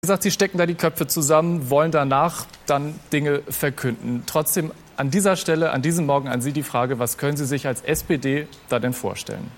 Wie gesagt, Sie stecken da die Köpfe zusammen, wollen danach dann Dinge verkünden. Trotzdem an dieser Stelle, an diesem Morgen an Sie die Frage, was können Sie sich als SPD da denn vorstellen?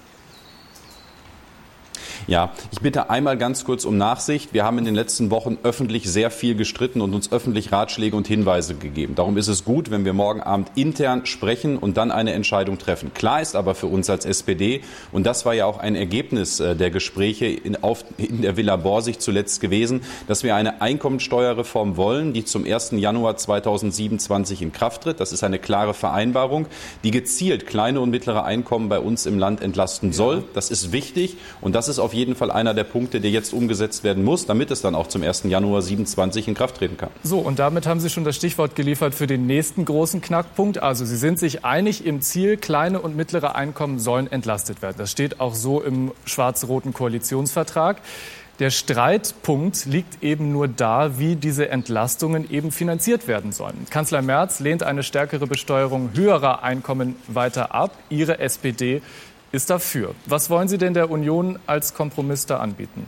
Ja, ich bitte einmal ganz kurz um Nachsicht. Wir haben in den letzten Wochen öffentlich sehr viel gestritten und uns öffentlich Ratschläge und Hinweise gegeben. Darum ist es gut, wenn wir morgen Abend intern sprechen und dann eine Entscheidung treffen. Klar ist aber für uns als SPD, und das war ja auch ein Ergebnis der Gespräche in der Villa Borsig zuletzt gewesen, dass wir eine Einkommensteuerreform wollen, die zum 1. Januar 2027 in Kraft tritt. Das ist eine klare Vereinbarung, die gezielt kleine und mittlere Einkommen bei uns im Land entlasten soll. Das ist wichtig und das ist auf jeden Fall einer der Punkte, der jetzt umgesetzt werden muss, damit es dann auch zum 1. Januar 27 in Kraft treten kann. So, und damit haben Sie schon das Stichwort geliefert für den nächsten großen Knackpunkt. Also Sie sind sich einig im Ziel, kleine und mittlere Einkommen sollen entlastet werden. Das steht auch so im schwarz-roten Koalitionsvertrag. Der Streitpunkt liegt eben nur da, wie diese Entlastungen eben finanziert werden sollen. Kanzler Merz lehnt eine stärkere Besteuerung höherer Einkommen weiter ab. Ihre SPD ist dafür. Was wollen Sie denn der Union als Kompromiss da anbieten?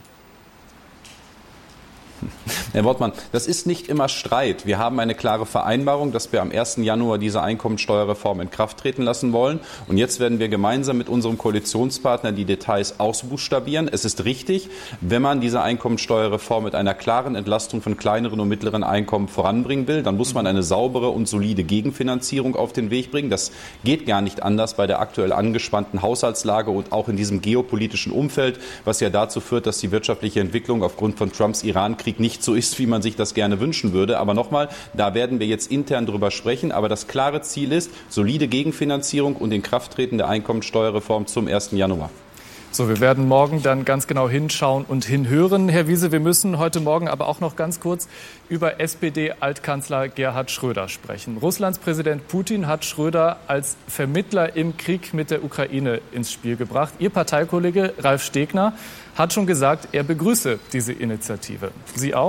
Herr Wortmann, das ist nicht immer Streit. Wir haben eine klare Vereinbarung, dass wir am 1. Januar diese Einkommensteuerreform in Kraft treten lassen wollen. Und jetzt werden wir gemeinsam mit unserem Koalitionspartner die Details ausbuchstabieren. Es ist richtig, wenn man diese Einkommensteuerreform mit einer klaren Entlastung von kleineren und mittleren Einkommen voranbringen will, dann muss man eine saubere und solide Gegenfinanzierung auf den Weg bringen. Das geht gar nicht anders bei der aktuell angespannten Haushaltslage und auch in diesem geopolitischen Umfeld, was ja dazu führt, dass die wirtschaftliche Entwicklung aufgrund von Trumps Iran-Krieg nicht so ist, wie man sich das gerne wünschen würde. Aber nochmal, da werden wir jetzt intern drüber sprechen. Aber das klare Ziel ist solide Gegenfinanzierung und Inkrafttreten der Einkommensteuerreform zum 1. Januar. So, wir werden morgen dann ganz genau hinschauen und hinhören. Herr Wiese, wir müssen heute Morgen aber auch noch ganz kurz über SPD-Altkanzler Gerhard Schröder sprechen. Russlands Präsident Putin hat Schröder als Vermittler im Krieg mit der Ukraine ins Spiel gebracht. Ihr Parteikollege Ralf Stegner hat schon gesagt, er begrüße diese Initiative. Sie auch?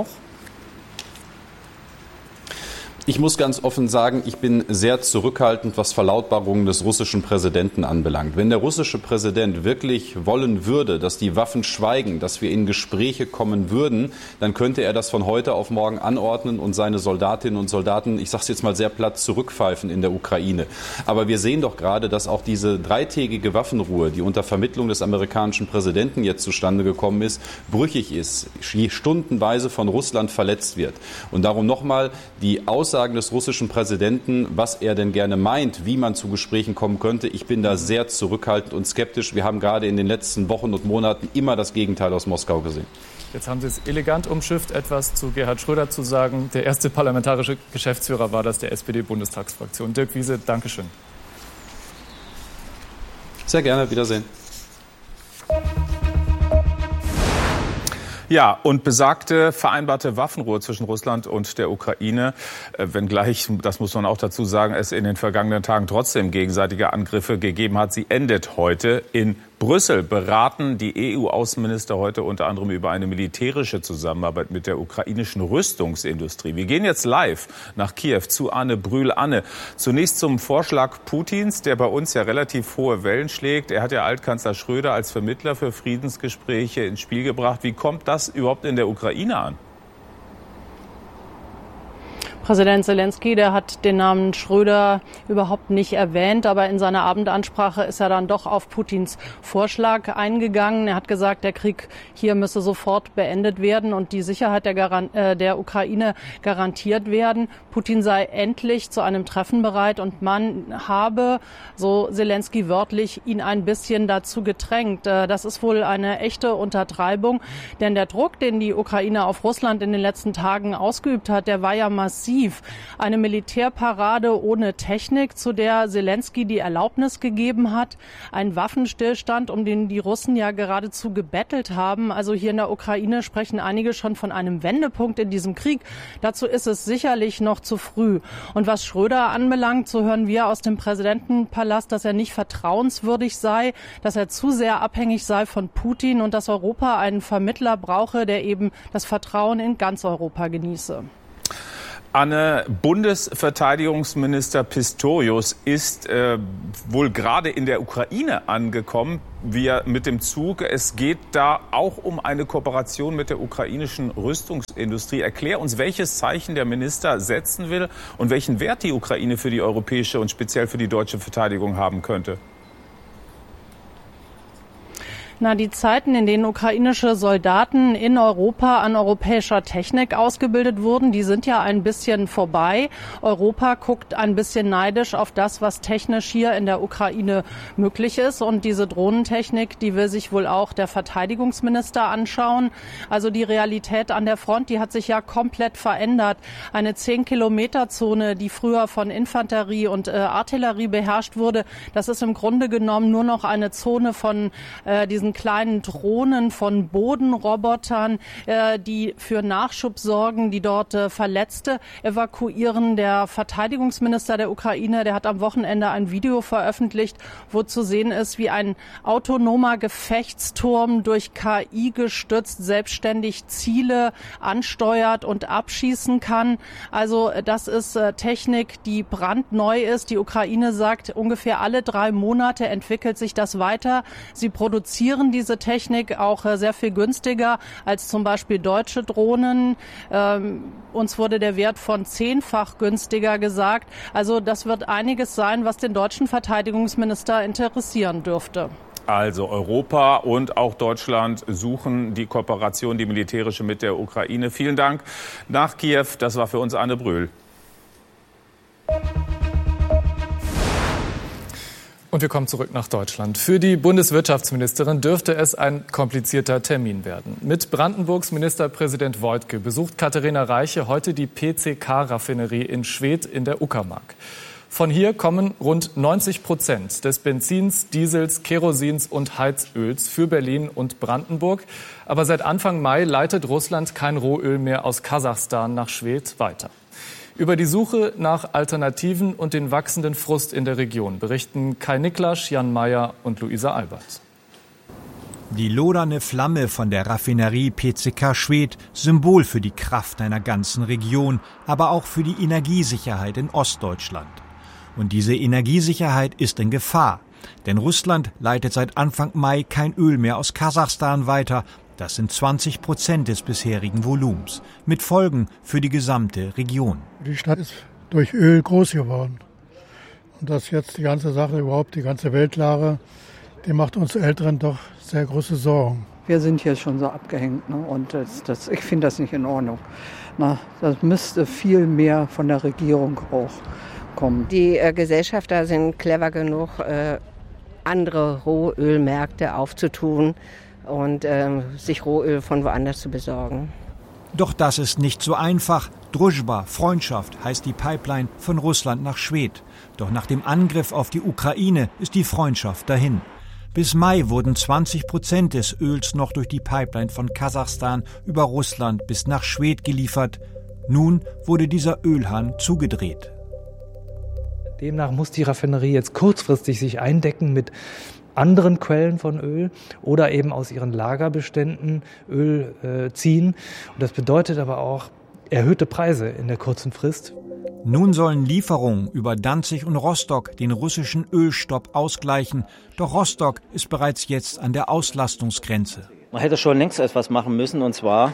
Ich muss ganz offen sagen, ich bin sehr zurückhaltend, was Verlautbarungen des russischen Präsidenten anbelangt. Wenn der russische Präsident wirklich wollen würde, dass die Waffen schweigen, dass wir in Gespräche kommen würden, dann könnte er das von heute auf morgen anordnen und seine Soldatinnen und Soldaten, ich sage es jetzt mal sehr platt, zurückpfeifen in der Ukraine. Aber wir sehen doch gerade, dass auch diese dreitägige Waffenruhe, die unter Vermittlung des amerikanischen Präsidenten jetzt zustande gekommen ist, brüchig ist, stundenweise von Russland verletzt wird. Und darum nochmal die Aussagen des russischen Präsidenten, was er denn gerne meint, wie man zu Gesprächen kommen könnte. Ich bin da sehr zurückhaltend und skeptisch. Wir haben gerade in den letzten Wochen und Monaten immer das Gegenteil aus Moskau gesehen. Jetzt haben Sie es elegant umschifft, etwas zu Gerhard Schröder zu sagen. Der erste parlamentarische Geschäftsführer war das der SPD-Bundestagsfraktion. Dirk Wiese, Dankeschön. Sehr gerne, Wiedersehen. Ja, und besagte vereinbarte Waffenruhe zwischen Russland und der Ukraine, wenngleich, das muss man auch dazu sagen, es in den vergangenen Tagen trotzdem gegenseitige Angriffe gegeben hat. Sie endet heute in Brüssel. Beraten die EU-Außenminister heute unter anderem über eine militärische Zusammenarbeit mit der ukrainischen Rüstungsindustrie. Wir gehen jetzt live nach Kiew zu Anne Brühl. Anne, zunächst zum Vorschlag Putins, der bei uns ja relativ hohe Wellen schlägt. Er hat ja Altkanzler Schröder als Vermittler für Friedensgespräche ins Spiel gebracht. Wie kommt das überhaupt in der Ukraine an? Präsident Zelensky, der hat den Namen Schröder überhaupt nicht erwähnt, aber in seiner Abendansprache ist er dann doch auf Putins Vorschlag eingegangen. Er hat gesagt, der Krieg hier müsse sofort beendet werden und die Sicherheit der Ukraine garantiert werden. Putin sei endlich zu einem Treffen bereit und man habe, so Zelensky wörtlich, ihn ein bisschen dazu gedrängt. Das ist wohl eine echte Untertreibung, denn der Druck, den die Ukraine auf Russland in den letzten Tagen ausgeübt hat, der war ja massiv. Eine Militärparade ohne Technik, zu der Zelensky die Erlaubnis gegeben hat. Ein Waffenstillstand, um den die Russen ja geradezu gebettelt haben. Also hier in der Ukraine sprechen einige schon von einem Wendepunkt in diesem Krieg. Dazu ist es sicherlich noch zu früh. Und was Schröder anbelangt, so hören wir aus dem Präsidentenpalast, dass er nicht vertrauenswürdig sei, dass er zu sehr abhängig sei von Putin und dass Europa einen Vermittler brauche, der eben das Vertrauen in ganz Europa genieße. Anne, Bundesverteidigungsminister Pistorius ist wohl gerade in der Ukraine angekommen, mit dem Zug. Es geht da auch um eine Kooperation mit der ukrainischen Rüstungsindustrie. Erklär uns, welches Zeichen der Minister setzen will und welchen Wert die Ukraine für die europäische und speziell für die deutsche Verteidigung haben könnte. Die Zeiten, in denen ukrainische Soldaten in Europa an europäischer Technik ausgebildet wurden, die sind ja ein bisschen vorbei. Europa guckt ein bisschen neidisch auf das, was technisch hier in der Ukraine möglich ist. Und diese Drohnentechnik, die will sich wohl auch der Verteidigungsminister anschauen. Also die Realität an der Front, die hat sich ja komplett verändert. Eine 10-Kilometer-Zone, die früher von Infanterie und Artillerie beherrscht wurde, das ist im Grunde genommen nur noch eine Zone von diesen kleinen Drohnen, von Bodenrobotern, die für Nachschub sorgen, die dort Verletzte evakuieren. Der Verteidigungsminister der Ukraine, der hat am Wochenende ein Video veröffentlicht, wo zu sehen ist, wie ein autonomer Gefechtsturm durch KI gestützt selbstständig Ziele ansteuert und abschießen kann. Also das ist Technik, die brandneu ist. Die Ukraine sagt, ungefähr alle 3 Monate entwickelt sich das weiter. Sie produzieren diese Technik auch sehr viel günstiger als zum Beispiel deutsche Drohnen. Uns wurde der Wert von 10-fach günstiger gesagt. Also das wird einiges sein, was den deutschen Verteidigungsminister interessieren dürfte. Also Europa und auch Deutschland suchen die Kooperation, die militärische mit der Ukraine. Vielen Dank nach Kiew. Das war für uns Anne Brühl. Und wir kommen zurück nach Deutschland. Für die Bundeswirtschaftsministerin dürfte es ein komplizierter Termin werden. Mit Brandenburgs Ministerpräsident Woidke besucht Katharina Reiche heute die PCK-Raffinerie in Schwedt in der Uckermark. Von hier kommen rund 90% des Benzins, Diesels, Kerosins und Heizöls für Berlin und Brandenburg. Aber seit Anfang Mai leitet Russland kein Rohöl mehr aus Kasachstan nach Schwedt weiter. Über die Suche nach Alternativen und den wachsenden Frust in der Region berichten Kai Niklasch, Jan Mayer und Luisa Albert. Die lodernde Flamme von der Raffinerie PCK Schwedt, Symbol für die Kraft einer ganzen Region, aber auch für die Energiesicherheit in Ostdeutschland. Und diese Energiesicherheit ist in Gefahr, denn Russland leitet seit Anfang Mai kein Öl mehr aus Kasachstan weiter. Das sind 20% des bisherigen Volumens, mit Folgen für die gesamte Region. Die Stadt ist durch Öl groß geworden. Und dass jetzt die ganze Sache, überhaupt die ganze Weltlage, die macht uns Älteren doch sehr große Sorgen. Wir sind hier schon so abgehängt, ne? Und ich finde das nicht in Ordnung. Das müsste viel mehr von der Regierung auch kommen. Die Gesellschafter sind clever genug, andere Rohölmärkte aufzutun und sich Rohöl von woanders zu besorgen. Doch das ist nicht so einfach. Družba, Freundschaft, heißt die Pipeline von Russland nach Schwedt. Doch nach dem Angriff auf die Ukraine ist die Freundschaft dahin. Bis Mai wurden 20% des Öls noch durch die Pipeline von Kasachstan über Russland bis nach Schwedt geliefert. Nun wurde dieser Ölhahn zugedreht. Demnach muss die Raffinerie jetzt kurzfristig sich eindecken mit anderen Quellen von Öl oder eben aus ihren Lagerbeständen Öl ziehen. Und das bedeutet aber auch erhöhte Preise in der kurzen Frist. Nun sollen Lieferungen über Danzig und Rostock den russischen Ölstopp ausgleichen. Doch Rostock ist bereits jetzt an der Auslastungsgrenze. Man hätte schon längst etwas machen müssen, und zwar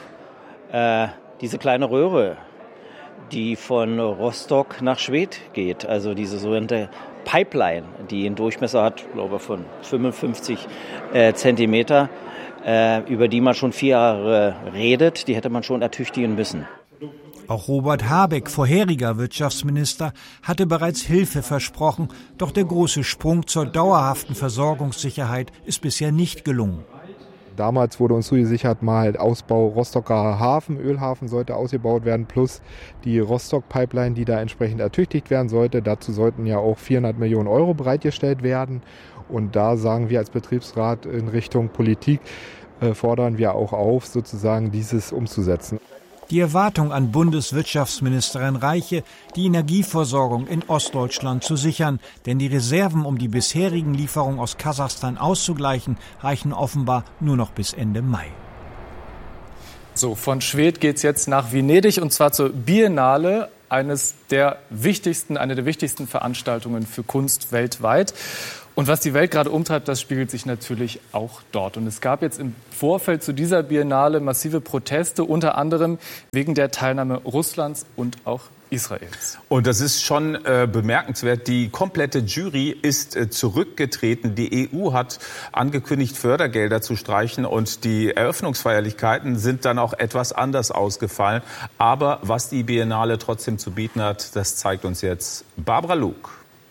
diese kleine Röhre, die von Rostock nach Schwedt geht. Also diese sogenannte Pipeline, die einen Durchmesser hat, glaube ich, von 55 Zentimeter, über die man schon 4 Jahre redet, die hätte man schon ertüchtigen müssen. Auch Robert Habeck, vorheriger Wirtschaftsminister, hatte bereits Hilfe versprochen, doch der große Sprung zur dauerhaften Versorgungssicherheit ist bisher nicht gelungen. Damals wurde uns zugesichert, mal Ausbau Rostocker Hafen, Ölhafen sollte ausgebaut werden, plus die Rostock-Pipeline, die da entsprechend ertüchtigt werden sollte. Dazu sollten ja auch 400 Millionen Euro bereitgestellt werden. Und da sagen wir als Betriebsrat in Richtung Politik, fordern wir auch auf, sozusagen dieses umzusetzen. Die Erwartung an Bundeswirtschaftsministerin Reiche, die Energieversorgung in Ostdeutschland zu sichern. Denn die Reserven, um die bisherigen Lieferungen aus Kasachstan auszugleichen, reichen offenbar nur noch bis Ende Mai. So, von Schwedt geht's jetzt nach Venedig und zwar zur Biennale. eine der wichtigsten Veranstaltungen für Kunst weltweit. Und was die Welt gerade umtreibt, das spiegelt sich natürlich auch dort. Und es gab jetzt im Vorfeld zu dieser Biennale massive Proteste, unter anderem wegen der Teilnahme Russlands und auch Israels. Und das ist schon bemerkenswert. Die komplette Jury ist zurückgetreten. Die EU hat angekündigt, Fördergelder zu streichen. Und die Eröffnungsfeierlichkeiten sind dann auch etwas anders ausgefallen. Aber was die Biennale trotzdem zu bieten hat, das zeigt uns jetzt Barbara Luke.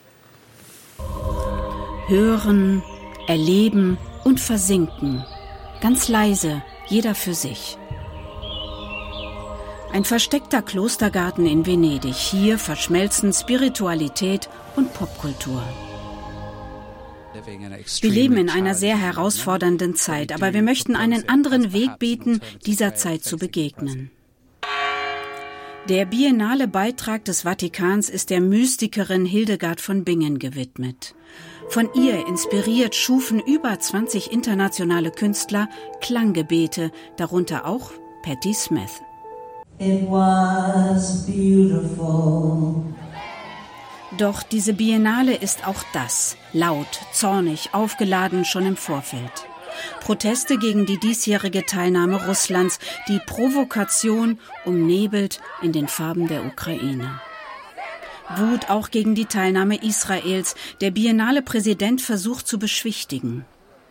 Hören, erleben und versinken. Ganz leise, jeder für sich. Ein versteckter Klostergarten in Venedig. Hier verschmelzen Spiritualität und Popkultur. Wir leben in einer sehr herausfordernden Zeit, aber wir möchten einen anderen Weg bieten, dieser Zeit zu begegnen. Der biennale Beitrag des Vatikans ist der Mystikerin Hildegard von Bingen gewidmet. Von ihr inspiriert schufen über 20 internationale Künstler Klanggebete, darunter auch Patti Smith. It was beautiful. Doch diese Biennale ist auch das, laut, zornig, aufgeladen schon im Vorfeld. Proteste gegen die diesjährige Teilnahme Russlands, die Provokation umnebelt in den Farben der Ukraine. Wut auch gegen die Teilnahme Israels. Der Biennale-Präsident versucht zu beschwichtigen.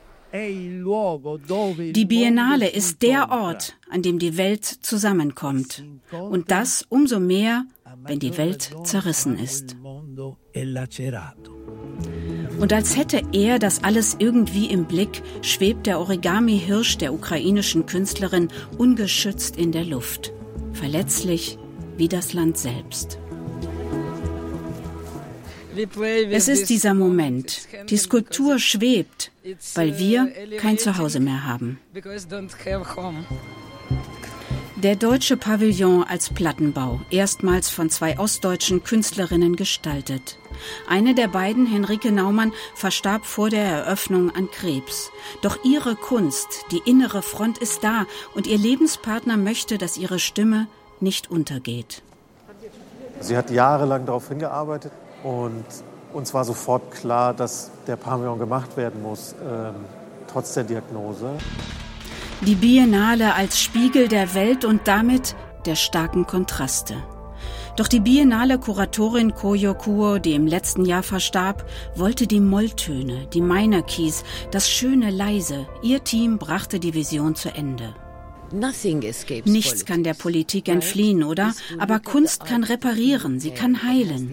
Die Biennale ist der Ort, an dem die Welt zusammenkommt. Und das umso mehr, wenn die Welt zerrissen ist. Und als hätte er das alles irgendwie im Blick, schwebt der Origami-Hirsch der ukrainischen Künstlerin ungeschützt in der Luft. Verletzlich wie das Land selbst. Es ist dieser Moment. Die Skulptur schwebt, weil wir kein Zuhause mehr haben. Der deutsche Pavillon als Plattenbau, erstmals von 2 ostdeutschen Künstlerinnen gestaltet. Eine der beiden, Henrike Naumann, verstarb vor der Eröffnung an Krebs. Doch ihre Kunst, die innere Front ist da und ihr Lebenspartner möchte, dass ihre Stimme nicht untergeht. Sie hat jahrelang darauf hingearbeitet. Und uns war sofort klar, dass der Pavillon gemacht werden muss, trotz der Diagnose. Die Biennale als Spiegel der Welt und damit der starken Kontraste. Doch die Biennale-Kuratorin Koyo Kuo, die im letzten Jahr verstarb, wollte die Molltöne, die Minor Keys, das schöne Leise. Ihr Team brachte die Vision zu Ende. Nichts kann der Politik entfliehen, oder? Aber Kunst kann reparieren, sie kann heilen.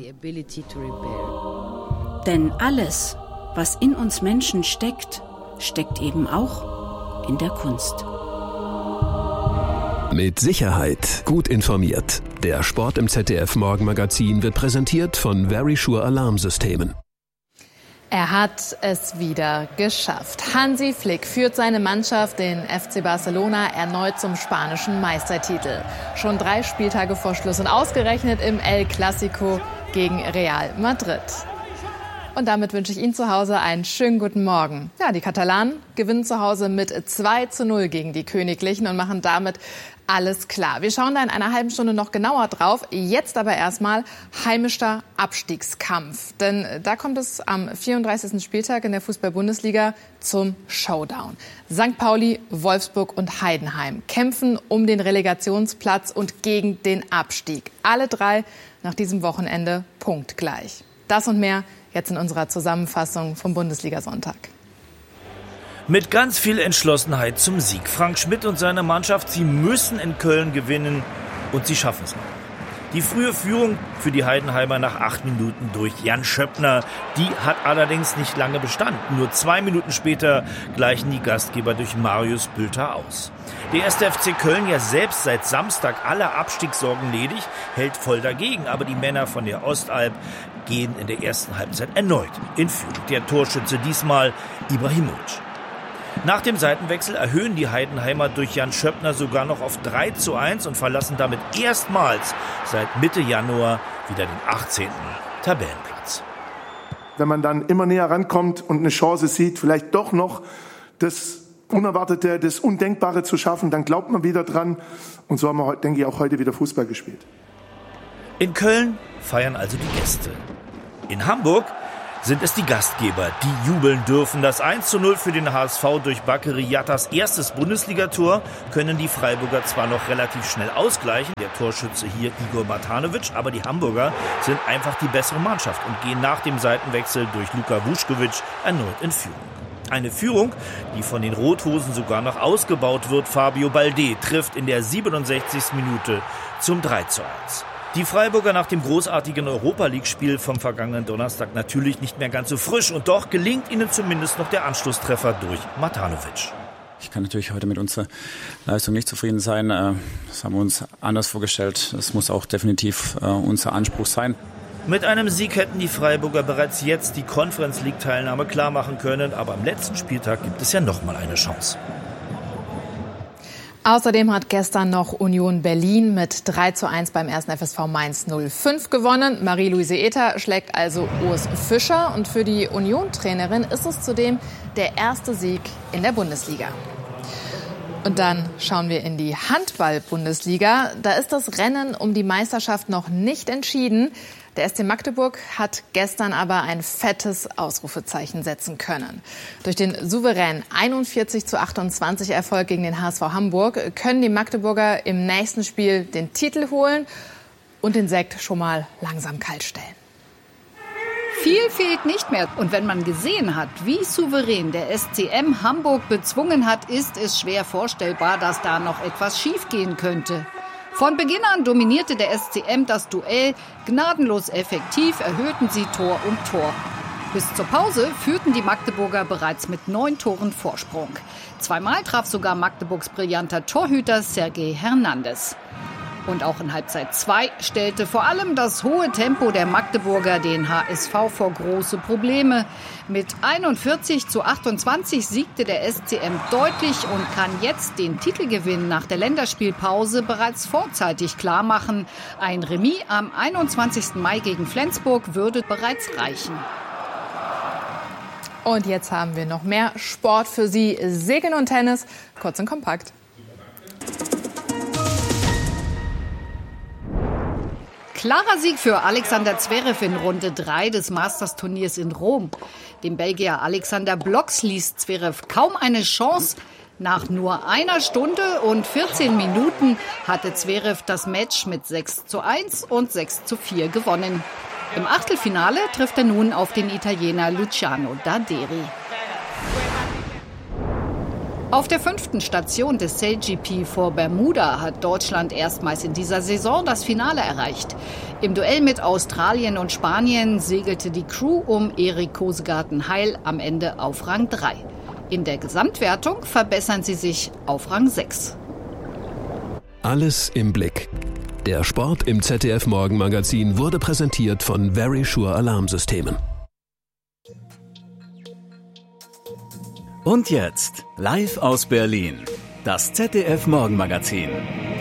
Denn alles, was in uns Menschen steckt, steckt eben auch in der Kunst. Mit Sicherheit gut informiert. Der Sport im ZDF-Morgenmagazin wird präsentiert von Verisure Alarmsystemen. Er hat es wieder geschafft. Hansi Flick führt seine Mannschaft, den FC Barcelona, erneut zum spanischen Meistertitel. Schon 3 Spieltage vor Schluss und ausgerechnet im El Clásico gegen Real Madrid. Und damit wünsche ich Ihnen zu Hause einen schönen guten Morgen. Ja, die Katalanen gewinnen zu Hause mit 2:0 gegen die Königlichen und machen damit alles klar. Wir schauen da in einer halben Stunde noch genauer drauf. Jetzt aber erstmal heimischer Abstiegskampf. Denn da kommt es am 34. Spieltag in der Fußball-Bundesliga zum Showdown. St. Pauli, Wolfsburg und Heidenheim kämpfen um den Relegationsplatz und gegen den Abstieg. Alle 3 nach diesem Wochenende punktgleich. Das und mehr jetzt in unserer Zusammenfassung vom Bundesliga-Sonntag. Mit ganz viel Entschlossenheit zum Sieg. Frank Schmidt und seine Mannschaft, sie müssen in Köln gewinnen und sie schaffen es. Die frühe Führung für die Heidenheimer nach 8 Minuten durch Jan Schöppner, die hat allerdings nicht lange bestanden. Nur 2 Minuten später gleichen die Gastgeber durch Marius Bülter aus. Der 1. FC Köln, ja selbst seit Samstag alle Abstiegssorgen ledig, hält voll dagegen. Aber die Männer von der Ostalb gehen in der ersten Halbzeit erneut in Führung. Der Torschütze diesmal Ibrahimovic. Nach dem Seitenwechsel erhöhen die Heidenheimer durch Jan Schöppner sogar noch auf 3:1 und verlassen damit erstmals seit Mitte Januar wieder den 18. Tabellenplatz. Wenn man dann immer näher rankommt und eine Chance sieht, vielleicht doch noch das Unerwartete, das Undenkbare zu schaffen, dann glaubt man wieder dran. Und so haben wir, denke ich, auch heute wieder Fußball gespielt. In Köln feiern also die Gäste. In Hamburg sind es die Gastgeber, die jubeln dürfen. Das 1:0 für den HSV durch Bakary Yattas erstes Bundesligator können die Freiburger zwar noch relativ schnell ausgleichen, der Torschütze hier Igor Matanovic, aber die Hamburger sind einfach die bessere Mannschaft und gehen nach dem Seitenwechsel durch Luka Vuskovic erneut in Führung. Eine Führung, die von den Rothosen sogar noch ausgebaut wird. Fabio Balde trifft in der 67. Minute zum 3:1. Die Freiburger nach dem großartigen Europa-League-Spiel vom vergangenen Donnerstag natürlich nicht mehr ganz so frisch. Und doch gelingt ihnen zumindest noch der Anschlusstreffer durch Matanovic. Ich kann natürlich heute mit unserer Leistung nicht zufrieden sein. Das haben wir uns anders vorgestellt. Das muss auch definitiv unser Anspruch sein. Mit einem Sieg hätten die Freiburger bereits jetzt die Conference-League-Teilnahme klar machen können. Aber am letzten Spieltag gibt es ja noch mal eine Chance. Außerdem hat gestern noch Union Berlin mit 3:1 beim 1. FSV Mainz 05 gewonnen. Marie-Louise Ether schlägt also Urs Fischer. Und für die Union-Trainerin ist es zudem der erste Sieg in der Bundesliga. Und dann schauen wir in die Handball-Bundesliga. Da ist das Rennen um die Meisterschaft noch nicht entschieden. Der SC Magdeburg hat gestern aber ein fettes Ausrufezeichen setzen können. Durch den souveränen 41:28 Erfolg gegen den HSV Hamburg können die Magdeburger im nächsten Spiel den Titel holen und den Sekt schon mal langsam kalt stellen. Viel fehlt nicht mehr. Und wenn man gesehen hat, wie souverän der SCM Hamburg bezwungen hat, ist es schwer vorstellbar, dass da noch etwas schiefgehen könnte. Von Beginn an dominierte der SCM das Duell, gnadenlos effektiv erhöhten sie Tor um Tor. Bis zur Pause führten die Magdeburger bereits mit 9 Toren Vorsprung. Zweimal traf sogar Magdeburgs brillanter Torhüter Sergej Hernandez. Und auch in Halbzeit 2 stellte vor allem das hohe Tempo der Magdeburger den HSV vor große Probleme. Mit 41:28 siegte der SCM deutlich und kann jetzt den Titelgewinn nach der Länderspielpause bereits vorzeitig klarmachen. Ein Remis am 21. Mai gegen Flensburg würde bereits reichen. Und jetzt haben wir noch mehr Sport für Sie. Segeln und Tennis, kurz und kompakt. Klarer Sieg für Alexander Zverev in Runde 3 des Masters-Turniers in Rom. Dem Belgier Alexander Blocks ließ Zverev kaum eine Chance. Nach nur 1 Stunde und 14 Minuten hatte Zverev das Match mit 6:1 und 6:4 gewonnen. Im Achtelfinale trifft er nun auf den Italiener Luciano Darderi. Auf der 5. Station des SailGP vor Bermuda hat Deutschland erstmals in dieser Saison das Finale erreicht. Im Duell mit Australien und Spanien segelte die Crew um Erik Kosegarten-Heil am Ende auf Rang 3. In der Gesamtwertung verbessern sie sich auf Rang 6. Alles im Blick. Der Sport im ZDF-Morgenmagazin wurde präsentiert von Verisure Alarmsystemen. Und jetzt, live aus Berlin, das ZDF-Morgenmagazin.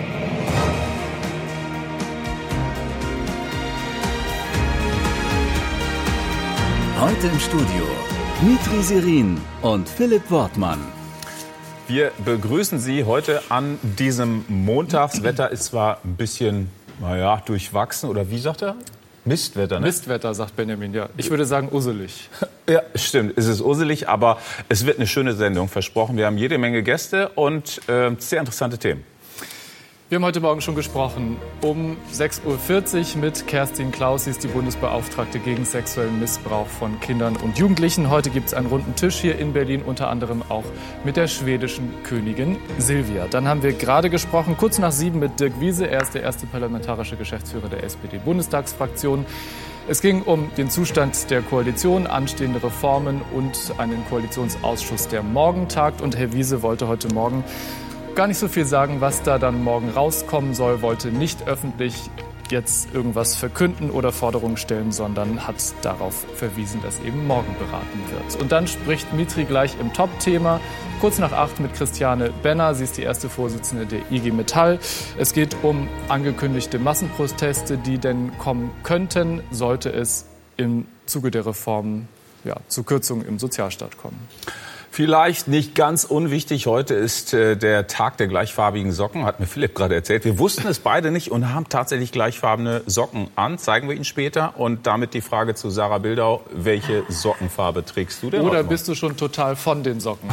Heute im Studio Dmitri Sirin und Philipp Wortmann. Wir begrüßen Sie heute an diesem Montag. Das Wetter ist zwar ein bisschen, durchwachsen, oder wie sagt er? Mistwetter, ne? Mistwetter, sagt Benjamin, ja. Ich würde sagen usselig. Ja, stimmt. Es ist usselig, aber es wird eine schöne Sendung, versprochen. Wir haben jede Menge Gäste und sehr interessante Themen. Wir haben heute Morgen schon gesprochen. Um 6:40 Uhr mit Kerstin Klaus. Sie ist die Bundesbeauftragte gegen sexuellen Missbrauch von Kindern und Jugendlichen. Heute gibt es einen runden Tisch hier in Berlin, unter anderem auch mit der schwedischen Königin Silvia. Dann haben wir gerade gesprochen, kurz nach 7 mit Dirk Wiese. Er ist der erste parlamentarische Geschäftsführer der SPD-Bundestagsfraktion. Es ging um den Zustand der Koalition, anstehende Reformen und einen Koalitionsausschuss, der morgen tagt. Und Herr Wiese wollte heute Morgen gar nicht so viel sagen, was da dann morgen rauskommen soll, wollte nicht öffentlich jetzt irgendwas verkünden oder Forderungen stellen, sondern hat darauf verwiesen, dass eben morgen beraten wird. Und dann spricht Dmitri gleich im Top-Thema, kurz nach 8 mit Christiane Benner. Sie ist die erste Vorsitzende der IG Metall. Es geht um angekündigte Massenproteste, die denn kommen könnten, sollte es im Zuge der Reformen zu Kürzungen im Sozialstaat kommen. Vielleicht nicht ganz unwichtig, heute ist der Tag der gleichfarbigen Socken, hat mir Philipp gerade erzählt. Wir wussten es beide nicht und haben tatsächlich gleichfarbene Socken an, zeigen wir Ihnen später. Und damit die Frage zu Sarah Bildau, welche Sockenfarbe trägst du denn? Oder bist du schon total von den Socken?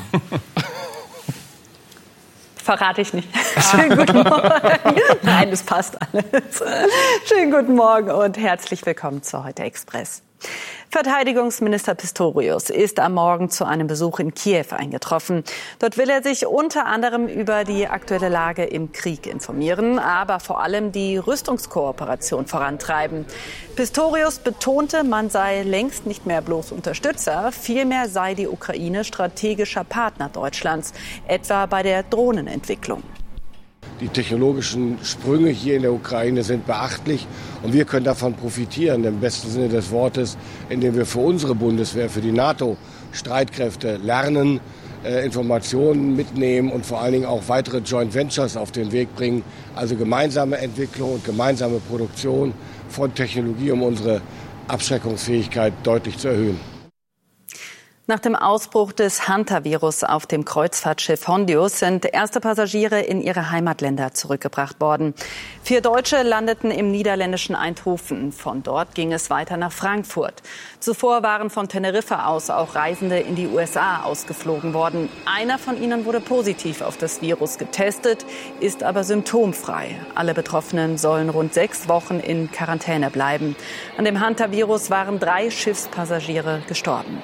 Verrate ich nicht. Schönen guten Morgen. Nein, das passt alles. Schönen guten Morgen und herzlich willkommen zu Heute Express. Verteidigungsminister Pistorius ist am Morgen zu einem Besuch in Kiew eingetroffen. Dort will er sich unter anderem über die aktuelle Lage im Krieg informieren, aber vor allem die Rüstungskooperation vorantreiben. Pistorius betonte, man sei längst nicht mehr bloß Unterstützer, vielmehr sei die Ukraine strategischer Partner Deutschlands, etwa bei der Drohnenentwicklung. Die technologischen Sprünge hier in der Ukraine sind beachtlich und wir können davon profitieren, im besten Sinne des Wortes, indem wir für unsere Bundeswehr, für die NATO-Streitkräfte lernen, Informationen mitnehmen und vor allen Dingen auch weitere Joint Ventures auf den Weg bringen, also gemeinsame Entwicklung und gemeinsame Produktion von Technologie, um unsere Abschreckungsfähigkeit deutlich zu erhöhen. Nach dem Ausbruch des Hantavirus auf dem Kreuzfahrtschiff Hondius sind erste Passagiere in ihre Heimatländer zurückgebracht worden. 4 Deutsche landeten im niederländischen Eindhoven. Von dort ging es weiter nach Frankfurt. Zuvor waren von Teneriffa aus auch Reisende in die USA ausgeflogen worden. Einer von ihnen wurde positiv auf das Virus getestet, ist aber symptomfrei. Alle Betroffenen sollen rund 6 Wochen in Quarantäne bleiben. An dem Hantavirus waren 3 Schiffspassagiere gestorben.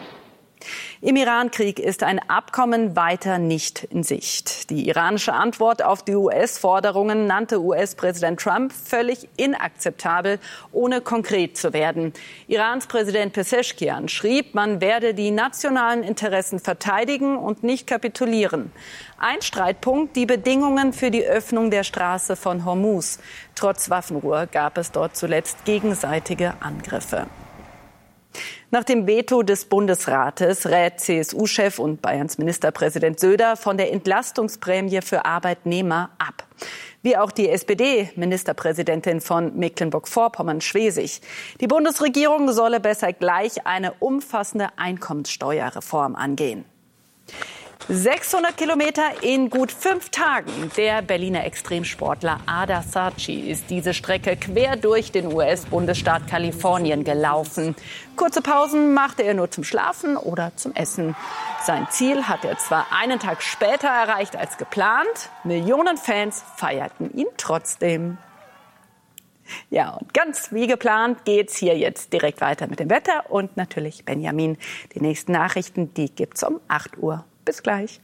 Im Iran-Krieg ist ein Abkommen weiter nicht in Sicht. Die iranische Antwort auf die US-Forderungen nannte US-Präsident Trump völlig inakzeptabel, ohne konkret zu werden. Irans Präsident Pezeshkian schrieb, man werde die nationalen Interessen verteidigen und nicht kapitulieren. Ein Streitpunkt, die Bedingungen für die Öffnung der Straße von Hormuz. Trotz Waffenruhe gab es dort zuletzt gegenseitige Angriffe. Nach dem Veto des Bundesrates rät CSU-Chef und Bayerns Ministerpräsident Söder von der Entlastungsprämie für Arbeitnehmer ab. Wie auch die SPD-Ministerpräsidentin von Mecklenburg-Vorpommern-Schwesig. Die Bundesregierung solle besser gleich eine umfassende Einkommenssteuerreform angehen. 600 Kilometer in gut 5 Tagen. Der Berliner Extremsportler Ada Sarci ist diese Strecke quer durch den US-Bundesstaat Kalifornien gelaufen. Kurze Pausen machte er nur zum Schlafen oder zum Essen. Sein Ziel hat er zwar einen Tag später erreicht als geplant. Millionen Fans feierten ihn trotzdem. Ja, und ganz wie geplant geht's hier jetzt direkt weiter mit dem Wetter und natürlich Benjamin. Die nächsten Nachrichten, die gibt's um 8 Uhr. Bis gleich.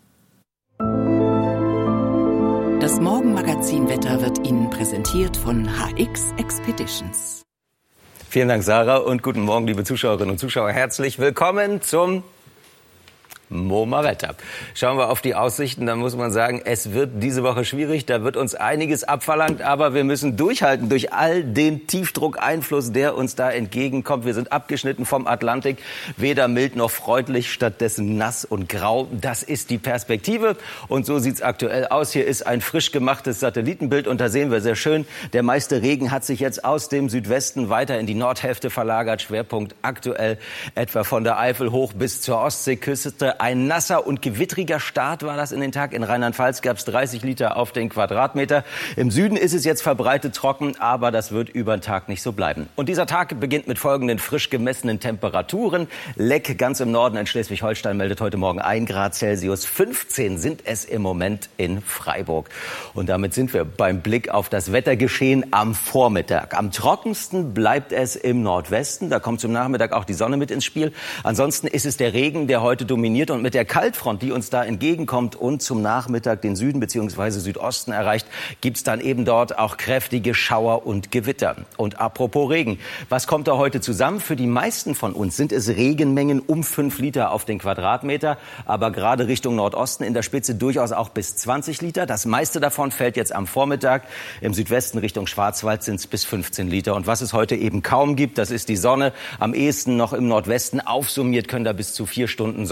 Das Morgenmagazin-Wetter wird Ihnen präsentiert von HX Expeditions. Vielen Dank, Sarah, und guten Morgen, liebe Zuschauerinnen und Zuschauer. Herzlich willkommen zum MoMA-Wetter. Schauen wir auf die Aussichten, da muss man sagen, es wird diese Woche schwierig, da wird uns einiges abverlangt, aber wir müssen durchhalten durch all den Tiefdruckeinfluss, der uns da entgegenkommt. Wir sind abgeschnitten vom Atlantik, weder mild noch freundlich, stattdessen nass und grau. Das ist die Perspektive und so sieht's aktuell aus. Hier ist ein frisch gemachtes Satellitenbild und da sehen wir sehr schön, der meiste Regen hat sich jetzt aus dem Südwesten weiter in die Nordhälfte verlagert. Schwerpunkt aktuell etwa von der Eifel hoch bis zur Ostseeküste. Ein nasser und gewittriger Start war das in den Tag. In Rheinland-Pfalz gab es 30 Liter auf den Quadratmeter. Im Süden ist es jetzt verbreitet trocken, aber das wird über den Tag nicht so bleiben. Und dieser Tag beginnt mit folgenden frisch gemessenen Temperaturen. Leck ganz im Norden in Schleswig-Holstein meldet heute Morgen 1 Grad Celsius. 15 sind es im Moment in Freiburg. Und damit sind wir beim Blick auf das Wettergeschehen am Vormittag. Am trockensten bleibt es im Nordwesten. Da kommt zum Nachmittag auch die Sonne mit ins Spiel. Ansonsten ist es der Regen, der heute dominiert. Und mit der Kaltfront, die uns da entgegenkommt und zum Nachmittag den Süden bzw. Südosten erreicht, gibt's dann eben dort auch kräftige Schauer und Gewitter. Und apropos Regen, was kommt da heute zusammen? Für die meisten von uns sind es Regenmengen um 5 Liter auf den Quadratmeter, aber gerade Richtung Nordosten in der Spitze durchaus auch bis 20 Liter. Das meiste davon fällt jetzt am Vormittag. Im Südwesten Richtung Schwarzwald sind es bis 15 Liter. Und was es heute eben kaum gibt, das ist die Sonne. Am ehesten noch im Nordwesten. Aufsummiert können da bis zu 4 Stunden Sonnenschein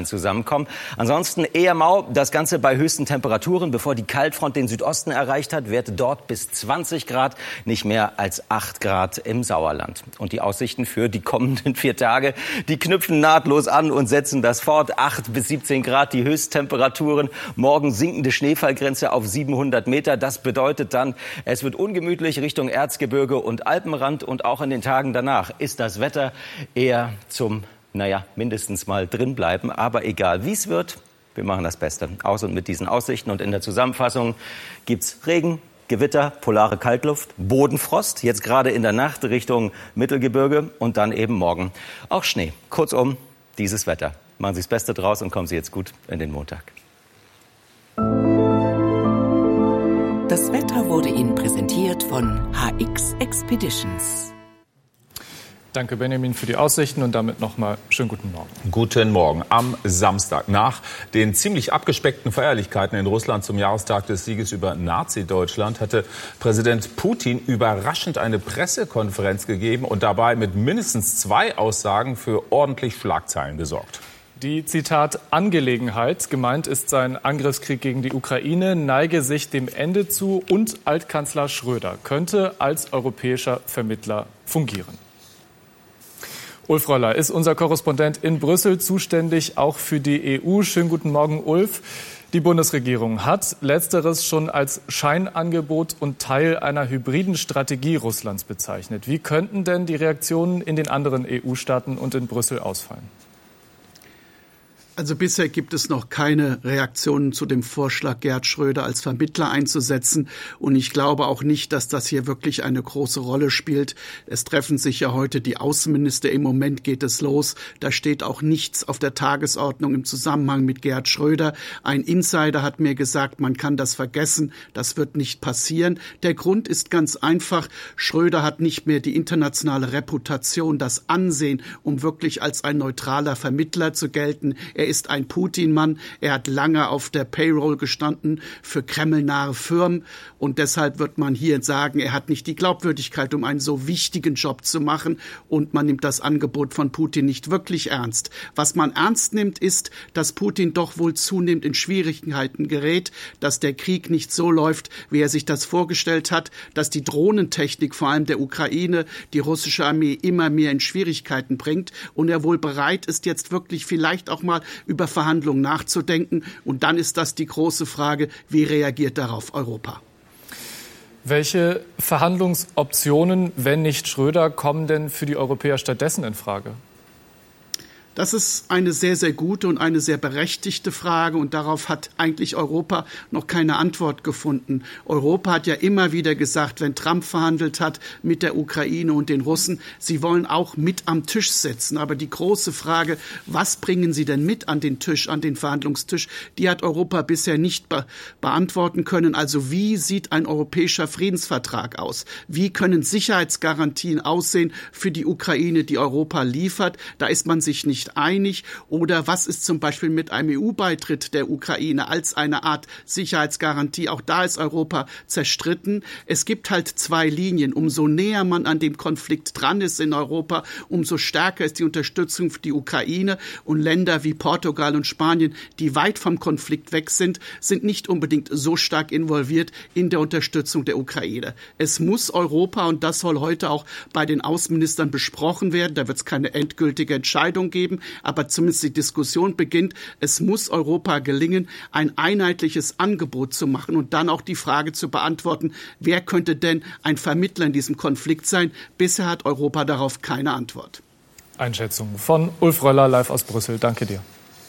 zusammenkommen. Ansonsten eher mau, das Ganze bei höchsten Temperaturen, bevor die Kaltfront den Südosten erreicht hat, Werte dort bis 20 Grad, nicht mehr als 8 Grad im Sauerland. Und die Aussichten für die kommenden 4 Tage, die knüpfen nahtlos an und setzen das fort. 8 bis 17 Grad die Höchsttemperaturen, morgen sinkende Schneefallgrenze auf 700 Meter. Das bedeutet dann, es wird ungemütlich Richtung Erzgebirge und Alpenrand und auch in den Tagen danach ist das Wetter eher zum, mindestens mal drin bleiben. Aber egal wie es wird, wir machen das Beste. Aus und mit diesen Aussichten. Und in der Zusammenfassung gibt's Regen, Gewitter, polare Kaltluft, Bodenfrost, jetzt gerade in der Nacht Richtung Mittelgebirge und dann eben morgen auch Schnee. Kurzum, dieses Wetter. Machen Sie das Beste draus und kommen Sie jetzt gut in den Montag. Das Wetter wurde Ihnen präsentiert von HX Expeditions. Danke, Benjamin, für die Aussichten und damit nochmal schönen guten Morgen. Guten Morgen. Am Samstag nach den ziemlich abgespeckten Feierlichkeiten in Russland zum Jahrestag des Sieges über Nazi-Deutschland hatte Präsident Putin überraschend eine Pressekonferenz gegeben und dabei mit mindestens 2 Aussagen für ordentlich Schlagzeilen gesorgt. Die, Zitat, Angelegenheit, gemeint ist sein Angriffskrieg gegen die Ukraine, neige sich dem Ende zu und Altkanzler Schröder könnte als europäischer Vermittler fungieren. Ulf Röller ist unser Korrespondent in Brüssel, zuständig auch für die EU. Schönen guten Morgen, Ulf. Die Bundesregierung hat Letzteres schon als Scheinangebot und Teil einer hybriden Strategie Russlands bezeichnet. Wie könnten denn die Reaktionen in den anderen EU-Staaten und in Brüssel ausfallen? Also bisher gibt es noch keine Reaktionen zu dem Vorschlag, Gerhard Schröder als Vermittler einzusetzen. Und ich glaube auch nicht, dass das hier wirklich eine große Rolle spielt. Es treffen sich ja heute die Außenminister. Im Moment geht es los. Da steht auch nichts auf der Tagesordnung im Zusammenhang mit Gerhard Schröder. Ein Insider hat mir gesagt, man kann das vergessen. Das wird nicht passieren. Der Grund ist ganz einfach. Schröder hat nicht mehr die internationale Reputation, das Ansehen, um wirklich als ein neutraler Vermittler zu gelten. Er ist ein Putin-Mann. Er hat lange auf der Payroll gestanden für kremlnahe Firmen. Und deshalb wird man hier sagen, er hat nicht die Glaubwürdigkeit, um einen so wichtigen Job zu machen. Und man nimmt das Angebot von Putin nicht wirklich ernst. Was man ernst nimmt, ist, dass Putin doch wohl zunehmend in Schwierigkeiten gerät, dass der Krieg nicht so läuft, wie er sich das vorgestellt hat, dass die Drohnentechnik, vor allem der Ukraine, die russische Armee immer mehr in Schwierigkeiten bringt. Und er wohl bereit ist, jetzt wirklich vielleicht auch mal über Verhandlungen nachzudenken. Und dann ist das die große Frage, wie reagiert darauf Europa? Welche Verhandlungsoptionen, wenn nicht Schröder, kommen denn für die Europäer stattdessen in Frage? Das ist eine sehr, sehr gute und eine sehr berechtigte Frage. Und darauf hat eigentlich Europa noch keine Antwort gefunden. Europa hat ja immer wieder gesagt, wenn Trump verhandelt hat mit der Ukraine und den Russen, sie wollen auch mit am Tisch sitzen. Aber die große Frage, was bringen sie denn mit an den Tisch, an den Verhandlungstisch, die hat Europa bisher nicht beantworten können. Also wie sieht ein europäischer Friedensvertrag aus? Wie können Sicherheitsgarantien aussehen für die Ukraine, die Europa liefert? Da ist man sich nicht einig. Oder was ist zum Beispiel mit einem EU-Beitritt der Ukraine als eine Art Sicherheitsgarantie? Auch da ist Europa zerstritten. Es gibt halt 2 Linien. Umso näher man an dem Konflikt dran ist in Europa, umso stärker ist die Unterstützung für die Ukraine. Und Länder wie Portugal und Spanien, die weit vom Konflikt weg sind, sind nicht unbedingt so stark involviert in der Unterstützung der Ukraine. Es muss Europa, und das soll heute auch bei den Außenministern besprochen werden, da wird es keine endgültige Entscheidung geben, aber zumindest die Diskussion beginnt. Es muss Europa gelingen, ein einheitliches Angebot zu machen und dann auch die Frage zu beantworten, wer könnte denn ein Vermittler in diesem Konflikt sein? Bisher hat Europa darauf keine Antwort. Einschätzung von Ulf Röller live aus Brüssel. Danke dir.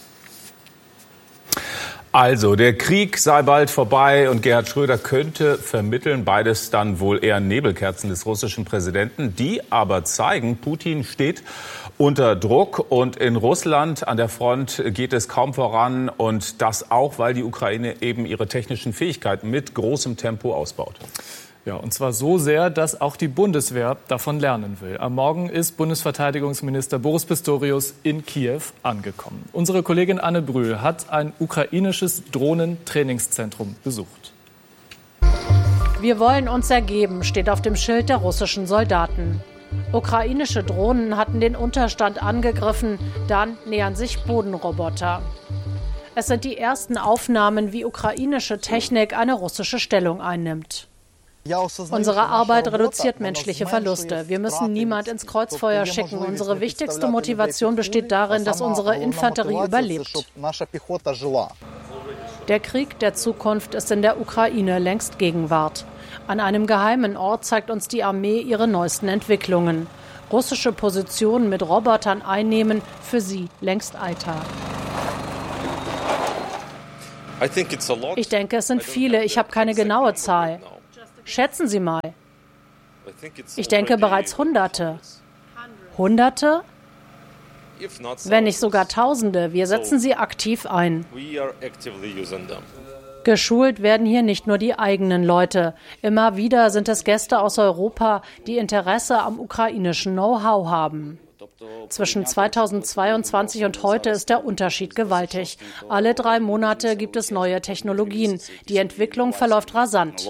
Also, der Krieg sei bald vorbei und Gerhard Schröder könnte vermitteln. Beides dann wohl eher Nebelkerzen des russischen Präsidenten, die aber zeigen, Putin steht unter Druck und in Russland an der Front geht es kaum voran und das auch, weil die Ukraine eben ihre technischen Fähigkeiten mit großem Tempo ausbaut. Ja, und zwar so sehr, dass auch die Bundeswehr davon lernen will. Am Morgen ist Bundesverteidigungsminister Boris Pistorius in Kiew angekommen. Unsere Kollegin Anne Brühl hat ein ukrainisches Drohnentrainingszentrum besucht. Wir wollen uns ergeben, steht auf dem Schild der russischen Soldaten. Ukrainische Drohnen hatten den Unterstand angegriffen, dann nähern sich Bodenroboter. Es sind die ersten Aufnahmen, wie ukrainische Technik eine russische Stellung einnimmt. Unsere Arbeit reduziert menschliche Verluste. Wir müssen niemand ins Kreuzfeuer schicken. Unsere wichtigste Motivation besteht darin, dass unsere Infanterie überlebt. Der Krieg der Zukunft ist in der Ukraine längst Gegenwart. An einem geheimen Ort zeigt uns die Armee ihre neuesten Entwicklungen. Russische Positionen mit Robotern einnehmen, für sie längst Alltag. Ich denke, es sind viele. Ich habe keine genaue Zahl. Schätzen Sie mal. Ich denke bereits Hunderte. Hunderte? Wenn nicht sogar Tausende. Wir setzen sie aktiv ein. Geschult werden hier nicht nur die eigenen Leute. Immer wieder sind es Gäste aus Europa, die Interesse am ukrainischen Know-how haben. Zwischen 2022 und heute ist der Unterschied gewaltig. Alle 3 Monate gibt es neue Technologien. Die Entwicklung verläuft rasant.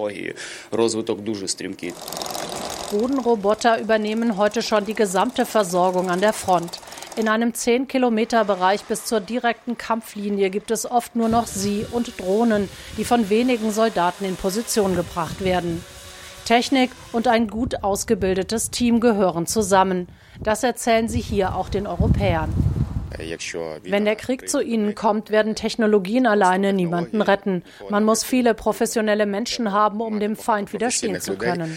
Bodenroboter übernehmen heute schon die gesamte Versorgung an der Front. In einem 10-Kilometer-Bereich bis zur direkten Kampflinie gibt es oft nur noch sie und Drohnen, die von wenigen Soldaten in Position gebracht werden. Technik und ein gut ausgebildetes Team gehören zusammen. Das erzählen sie hier auch den Europäern. Wenn der Krieg zu ihnen kommt, werden Technologien alleine niemanden retten. Man muss viele professionelle Menschen haben, um dem Feind widerstehen zu können.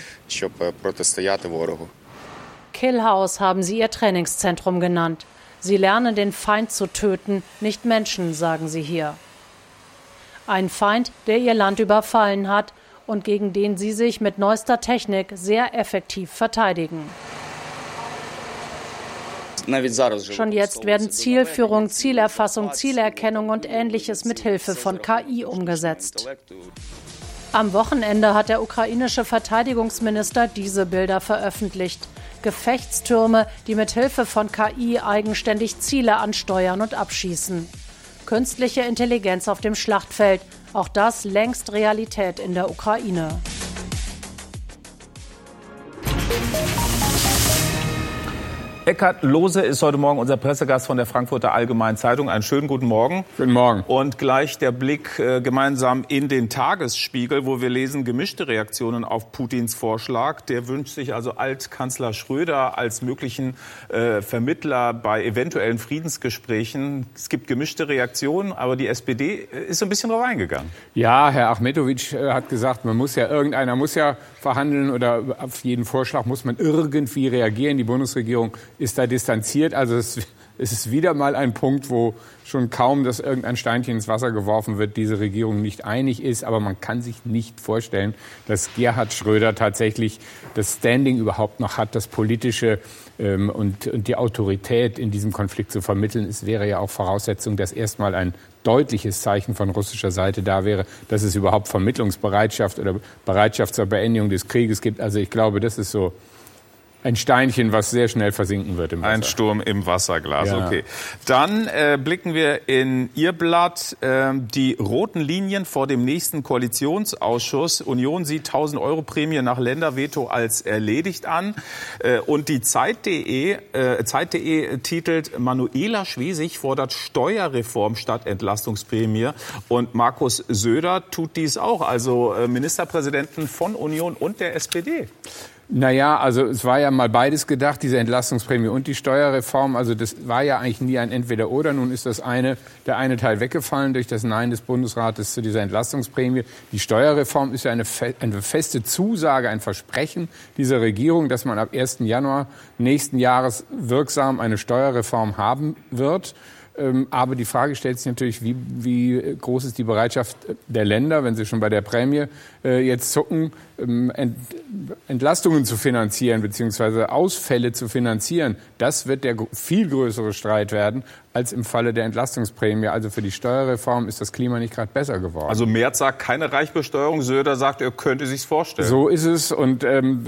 Killhouse haben sie ihr Trainingszentrum genannt. Sie lernen, den Feind zu töten, nicht Menschen, sagen sie hier. Ein Feind, der ihr Land überfallen hat und gegen den sie sich mit neuester Technik sehr effektiv verteidigen. Schon jetzt werden Zielführung, Zielerfassung, Zielerkennung und Ähnliches mit Hilfe von KI umgesetzt. Am Wochenende hat der ukrainische Verteidigungsminister diese Bilder veröffentlicht. Gefechtstürme, die mit Hilfe von KI eigenständig Ziele ansteuern und abschießen. Künstliche Intelligenz auf dem Schlachtfeld, auch das längst Realität in der Ukraine. Eckhard Lohse ist heute Morgen unser Pressegast von der Frankfurter Allgemeinen Zeitung. Einen schönen guten Morgen. Guten Morgen. Und gleich der Blick gemeinsam in den Tagesspiegel, wo wir lesen gemischte Reaktionen auf Putins Vorschlag. Der wünscht sich also Altkanzler Schröder als möglichen Vermittler bei eventuellen Friedensgesprächen. Es gibt gemischte Reaktionen, aber die SPD ist so ein bisschen drauf eingegangen. Ja, Herr Achmetowitsch hat gesagt, irgendeiner muss ja verhandeln oder auf jeden Vorschlag muss man irgendwie reagieren. Die Bundesregierung ist da distanziert. Also es ist wieder mal ein Punkt, wo schon kaum, dass irgendein Steinchen ins Wasser geworfen wird, diese Regierung nicht einig ist. Aber man kann sich nicht vorstellen, dass Gerhard Schröder tatsächlich das Standing überhaupt noch hat, das politische und die Autorität in diesem Konflikt zu vermitteln. Es wäre ja auch Voraussetzung, dass erstmal ein deutliches Zeichen von russischer Seite da wäre, dass es überhaupt Vermittlungsbereitschaft oder Bereitschaft zur Beendigung des Krieges gibt. Also ich glaube, das ist so ein Steinchen, was sehr schnell versinken wird im Wasser. Ein Sturm im Wasserglas, ja. Okay. Dann blicken wir in Ihr Blatt. Die roten Linien vor dem nächsten Koalitionsausschuss. Union sieht 1.000-Euro-Prämie nach Länderveto als erledigt an. Und die Zeit.de titelt, Manuela Schwesig fordert Steuerreform statt Entlastungsprämie. Und Markus Söder tut dies auch, also Ministerpräsidenten von Union und der SPD. Naja, also es war ja mal beides gedacht, diese Entlastungsprämie und die Steuerreform. Also das war ja eigentlich nie ein Entweder-Oder. Nun ist der eine Teil weggefallen durch das Nein des Bundesrates zu dieser Entlastungsprämie. Die Steuerreform ist ja eine feste Zusage, ein Versprechen dieser Regierung, dass man ab 1. Januar nächsten Jahres wirksam eine Steuerreform haben wird. Aber die Frage stellt sich natürlich, wie groß ist die Bereitschaft der Länder, wenn sie schon bei der Prämie jetzt zucken, Entlastungen zu finanzieren bzw. Ausfälle zu finanzieren. Das wird der viel größere Streit werden als im Falle der Entlastungsprämie. Also für die Steuerreform ist das Klima nicht gerade besser geworden. Also Merz sagt keine Reichbesteuerung, Söder sagt, er könnte sich's vorstellen. So ist es und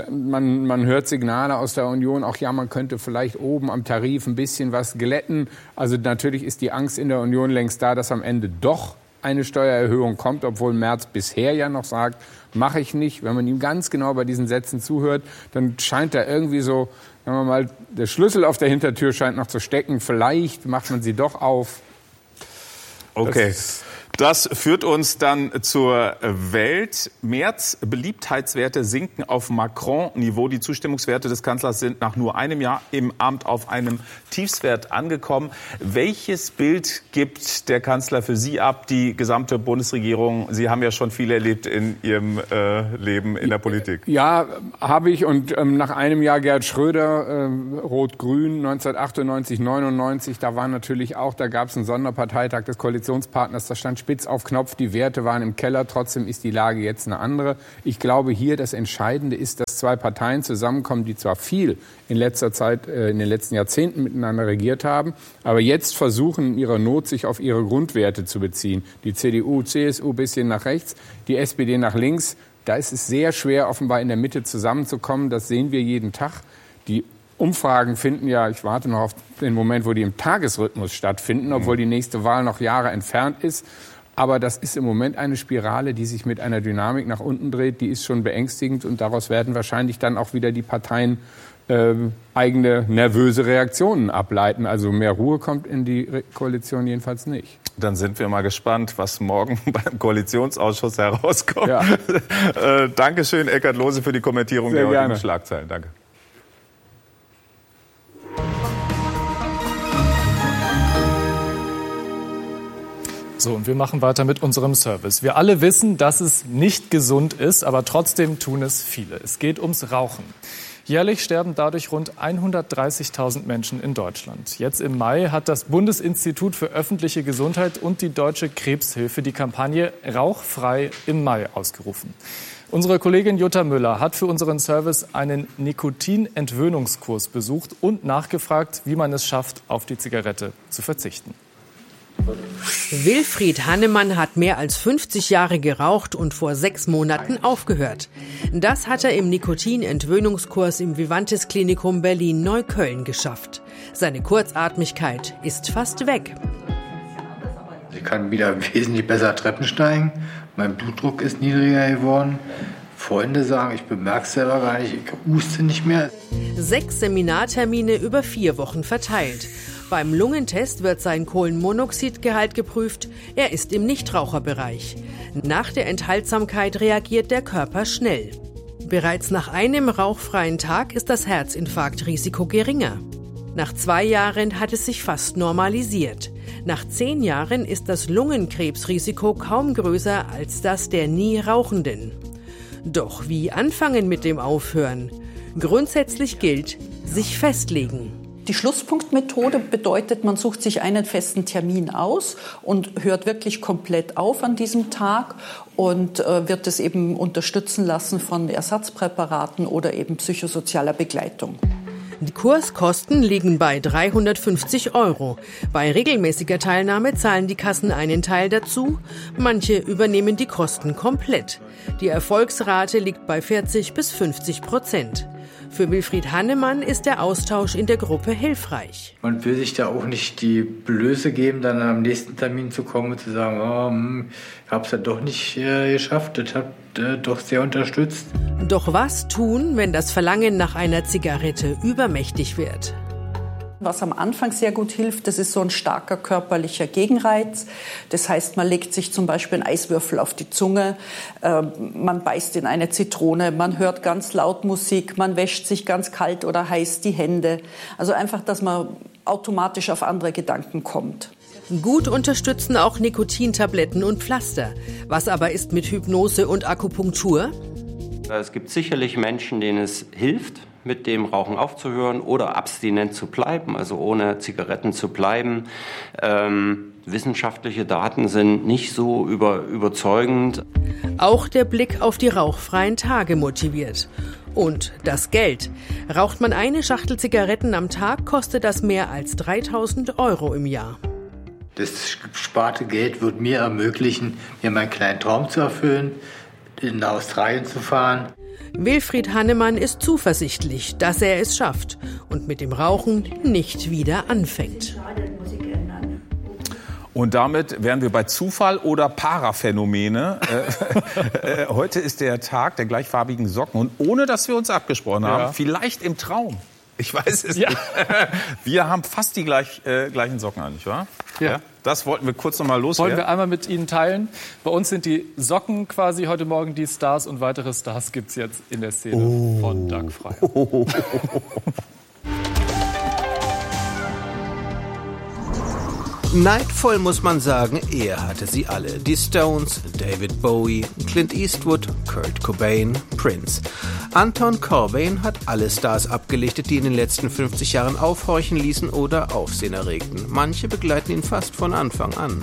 man hört Signale aus der Union, auch ja, man könnte vielleicht oben am Tarif ein bisschen was glätten. Also natürlich ist die Angst in der Union längst da, dass am Ende doch eine Steuererhöhung kommt, obwohl Merz bisher ja noch sagt, mache ich nicht. Wenn man ihm ganz genau bei diesen Sätzen zuhört, dann scheint da irgendwie so, sagen wir mal, der Schlüssel auf der Hintertür scheint noch zu stecken. Vielleicht macht man sie doch auf. Okay. Das führt uns dann zur Welt. Merz Beliebtheitswerte sinken auf Macron-Niveau. Die Zustimmungswerte des Kanzlers sind nach nur einem Jahr im Amt auf einem Tiefstwert angekommen. Welches Bild gibt der Kanzler für Sie ab, die gesamte Bundesregierung? Sie haben ja schon viel erlebt in Ihrem Leben in der Politik. Ja, habe ich. Und nach einem Jahr Gerhard Schröder, Rot-Grün, 1998, 99, da war natürlich auch, da gab es einen Sonderparteitag des Koalitionspartners, da stand spitz auf Knopf, die Werte waren im Keller, trotzdem ist die Lage jetzt eine andere. Ich glaube, hier das Entscheidende ist, dass zwei Parteien zusammenkommen, die zwar viel in letzter Zeit, in den letzten Jahrzehnten miteinander regiert haben, aber jetzt versuchen in ihrer Not, sich auf ihre Grundwerte zu beziehen. Die CDU, CSU ein bisschen nach rechts, die SPD nach links. Da ist es sehr schwer, offenbar in der Mitte zusammenzukommen. Das sehen wir jeden Tag. Die Umfragen finden ja, ich warte noch auf den Moment, wo die im Tagesrhythmus stattfinden, obwohl die nächste Wahl noch Jahre entfernt ist. Aber das ist im Moment eine Spirale, die sich mit einer Dynamik nach unten dreht. Die ist schon beängstigend und daraus werden wahrscheinlich dann auch wieder die Parteien eigene nervöse Reaktionen ableiten. Also mehr Ruhe kommt in die Koalition jedenfalls nicht. Dann sind wir mal gespannt, was morgen beim Koalitionsausschuss herauskommt. Ja. Dankeschön, Eckhard Lohse, für die Kommentierung der heutigen Schlagzeilen. Danke. So, und wir machen weiter mit unserem Service. Wir alle wissen, dass es nicht gesund ist, aber trotzdem tun es viele. Es geht ums Rauchen. Jährlich sterben dadurch rund 130.000 Menschen in Deutschland. Jetzt im Mai hat das Bundesinstitut für öffentliche Gesundheit und die Deutsche Krebshilfe die Kampagne Rauchfrei im Mai ausgerufen. Unsere Kollegin Jutta Müller hat für unseren Service einen Nikotinentwöhnungskurs besucht und nachgefragt, wie man es schafft, auf die Zigarette zu verzichten. Wilfried Hannemann hat mehr als 50 Jahre geraucht und vor 6 Monaten aufgehört. Das hat er im Nikotinentwöhnungskurs im Vivantes Klinikum Berlin-Neukölln geschafft. Seine Kurzatmigkeit ist fast weg. Ich kann wieder wesentlich besser Treppen steigen. Mein Blutdruck ist niedriger geworden. Freunde sagen, ich bemerke es selber gar nicht, ich huste nicht mehr. 6 Seminartermine über 4 Wochen verteilt. Beim Lungentest wird sein Kohlenmonoxidgehalt geprüft. Er ist im Nichtraucherbereich. Nach der Enthaltsamkeit reagiert der Körper schnell. Bereits nach einem rauchfreien Tag ist das Herzinfarktrisiko geringer. Nach 2 Jahren hat es sich fast normalisiert. Nach 10 Jahren ist das Lungenkrebsrisiko kaum größer als das der nie Rauchenden. Doch wie anfangen mit dem Aufhören? Grundsätzlich gilt, sich festlegen. Die Schlusspunktmethode bedeutet, man sucht sich einen festen Termin aus und hört wirklich komplett auf an diesem Tag und wird es eben unterstützen lassen von Ersatzpräparaten oder eben psychosozialer Begleitung. Die Kurskosten liegen bei 350 €. Bei regelmäßiger Teilnahme zahlen die Kassen einen Teil dazu, manche übernehmen die Kosten komplett. Die Erfolgsrate liegt bei 40-50%. Für Wilfried Hannemann ist der Austausch in der Gruppe hilfreich. Man will sich da auch nicht die Blöße geben, dann am nächsten Termin zu kommen und zu sagen, ich habe es ja doch nicht geschafft, das hat doch sehr unterstützt. Doch was tun, wenn das Verlangen nach einer Zigarette übermächtig wird? Was am Anfang sehr gut hilft, das ist so ein starker körperlicher Gegenreiz. Das heißt, man legt sich zum Beispiel einen Eiswürfel auf die Zunge, man beißt in eine Zitrone, man hört ganz laut Musik, man wäscht sich ganz kalt oder heiß die Hände. Also einfach, dass man automatisch auf andere Gedanken kommt. Gut unterstützen auch Nikotintabletten und Pflaster. Was aber ist mit Hypnose und Akupunktur? Es gibt sicherlich Menschen, denen es hilft, mit dem Rauchen aufzuhören oder abstinent zu bleiben, also ohne Zigaretten zu bleiben. Wissenschaftliche Daten sind nicht so überzeugend. Auch der Blick auf die rauchfreien Tage motiviert. Und das Geld. Raucht man eine Schachtel Zigaretten am Tag, kostet das mehr als 3.000 € im Jahr. Das gesparte Geld wird mir ermöglichen, mir meinen kleinen Traum zu erfüllen, in Australien zu fahren. Wilfried Hannemann ist zuversichtlich, dass er es schafft und mit dem Rauchen nicht wieder anfängt. Und damit wären wir bei Zufall oder Paraphänomene. Heute ist der Tag der gleichfarbigen Socken. Und ohne, dass wir uns abgesprochen haben, vielleicht im Traum. Ich weiß es nicht. Wir haben fast die gleichen Socken an, nicht wahr? Ja. Das wollten wir kurz noch mal loswerden. Wollen wir einmal mit Ihnen teilen. Bei uns sind die Socken quasi heute Morgen die Stars und weitere Stars gibt es jetzt in der Szene von Doug Frey. Neidvoll muss man sagen, er hatte sie alle. Die Stones, David Bowie, Clint Eastwood, Kurt Cobain, Prince. Anton Corbijn hat alle Stars abgelichtet, die in den letzten 50 Jahren aufhorchen ließen oder Aufsehen erregten. Manche begleiten ihn fast von Anfang an.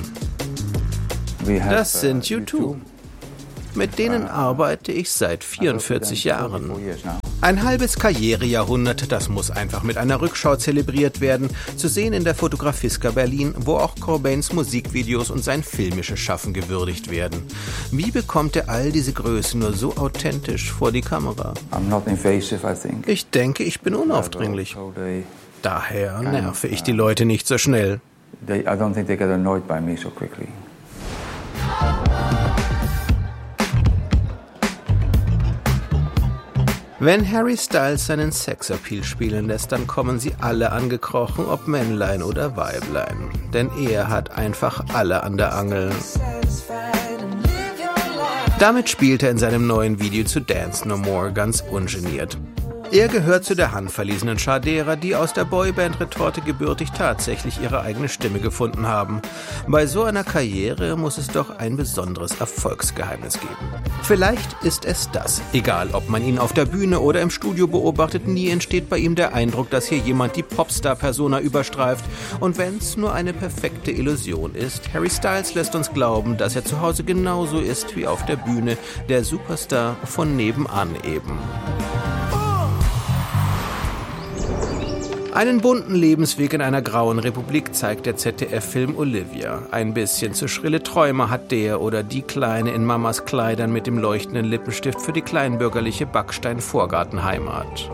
Das sind U2. Mit denen arbeite ich seit 44 Jahren. Ein halbes Karrierejahrhundert, das muss einfach mit einer Rückschau zelebriert werden. Zu sehen in der Fotografiska Berlin, wo auch Cobains Musikvideos und sein filmisches Schaffen gewürdigt werden. Wie bekommt er all diese Größe nur so authentisch vor die Kamera? Ich denke, ich bin unaufdringlich. Daher nerve ich die Leute nicht so schnell. Wenn Harry Styles seinen Sexappeal spielen lässt, dann kommen sie alle angekrochen, ob Männlein oder Weiblein. Denn er hat einfach alle an der Angel. Damit spielt er in seinem neuen Video zu Dance No More ganz ungeniert. Er gehört zu der handverlesenen Schar derer, die aus der Boyband-Retorte gebürtig tatsächlich ihre eigene Stimme gefunden haben. Bei so einer Karriere muss es doch ein besonderes Erfolgsgeheimnis geben. Vielleicht ist es das. Egal, ob man ihn auf der Bühne oder im Studio beobachtet, nie entsteht bei ihm der Eindruck, dass hier jemand die Popstar-Persona überstreift. Und wenn's nur eine perfekte Illusion ist, Harry Styles lässt uns glauben, dass er zu Hause genauso ist wie auf der Bühne, der Superstar von nebenan eben. Einen bunten Lebensweg in einer grauen Republik zeigt der ZDF-Film Olivia. Ein bisschen zu schrille Träume hat der oder die Kleine in Mamas Kleidern mit dem leuchtenden Lippenstift für die kleinbürgerliche Backstein-Vorgartenheimat.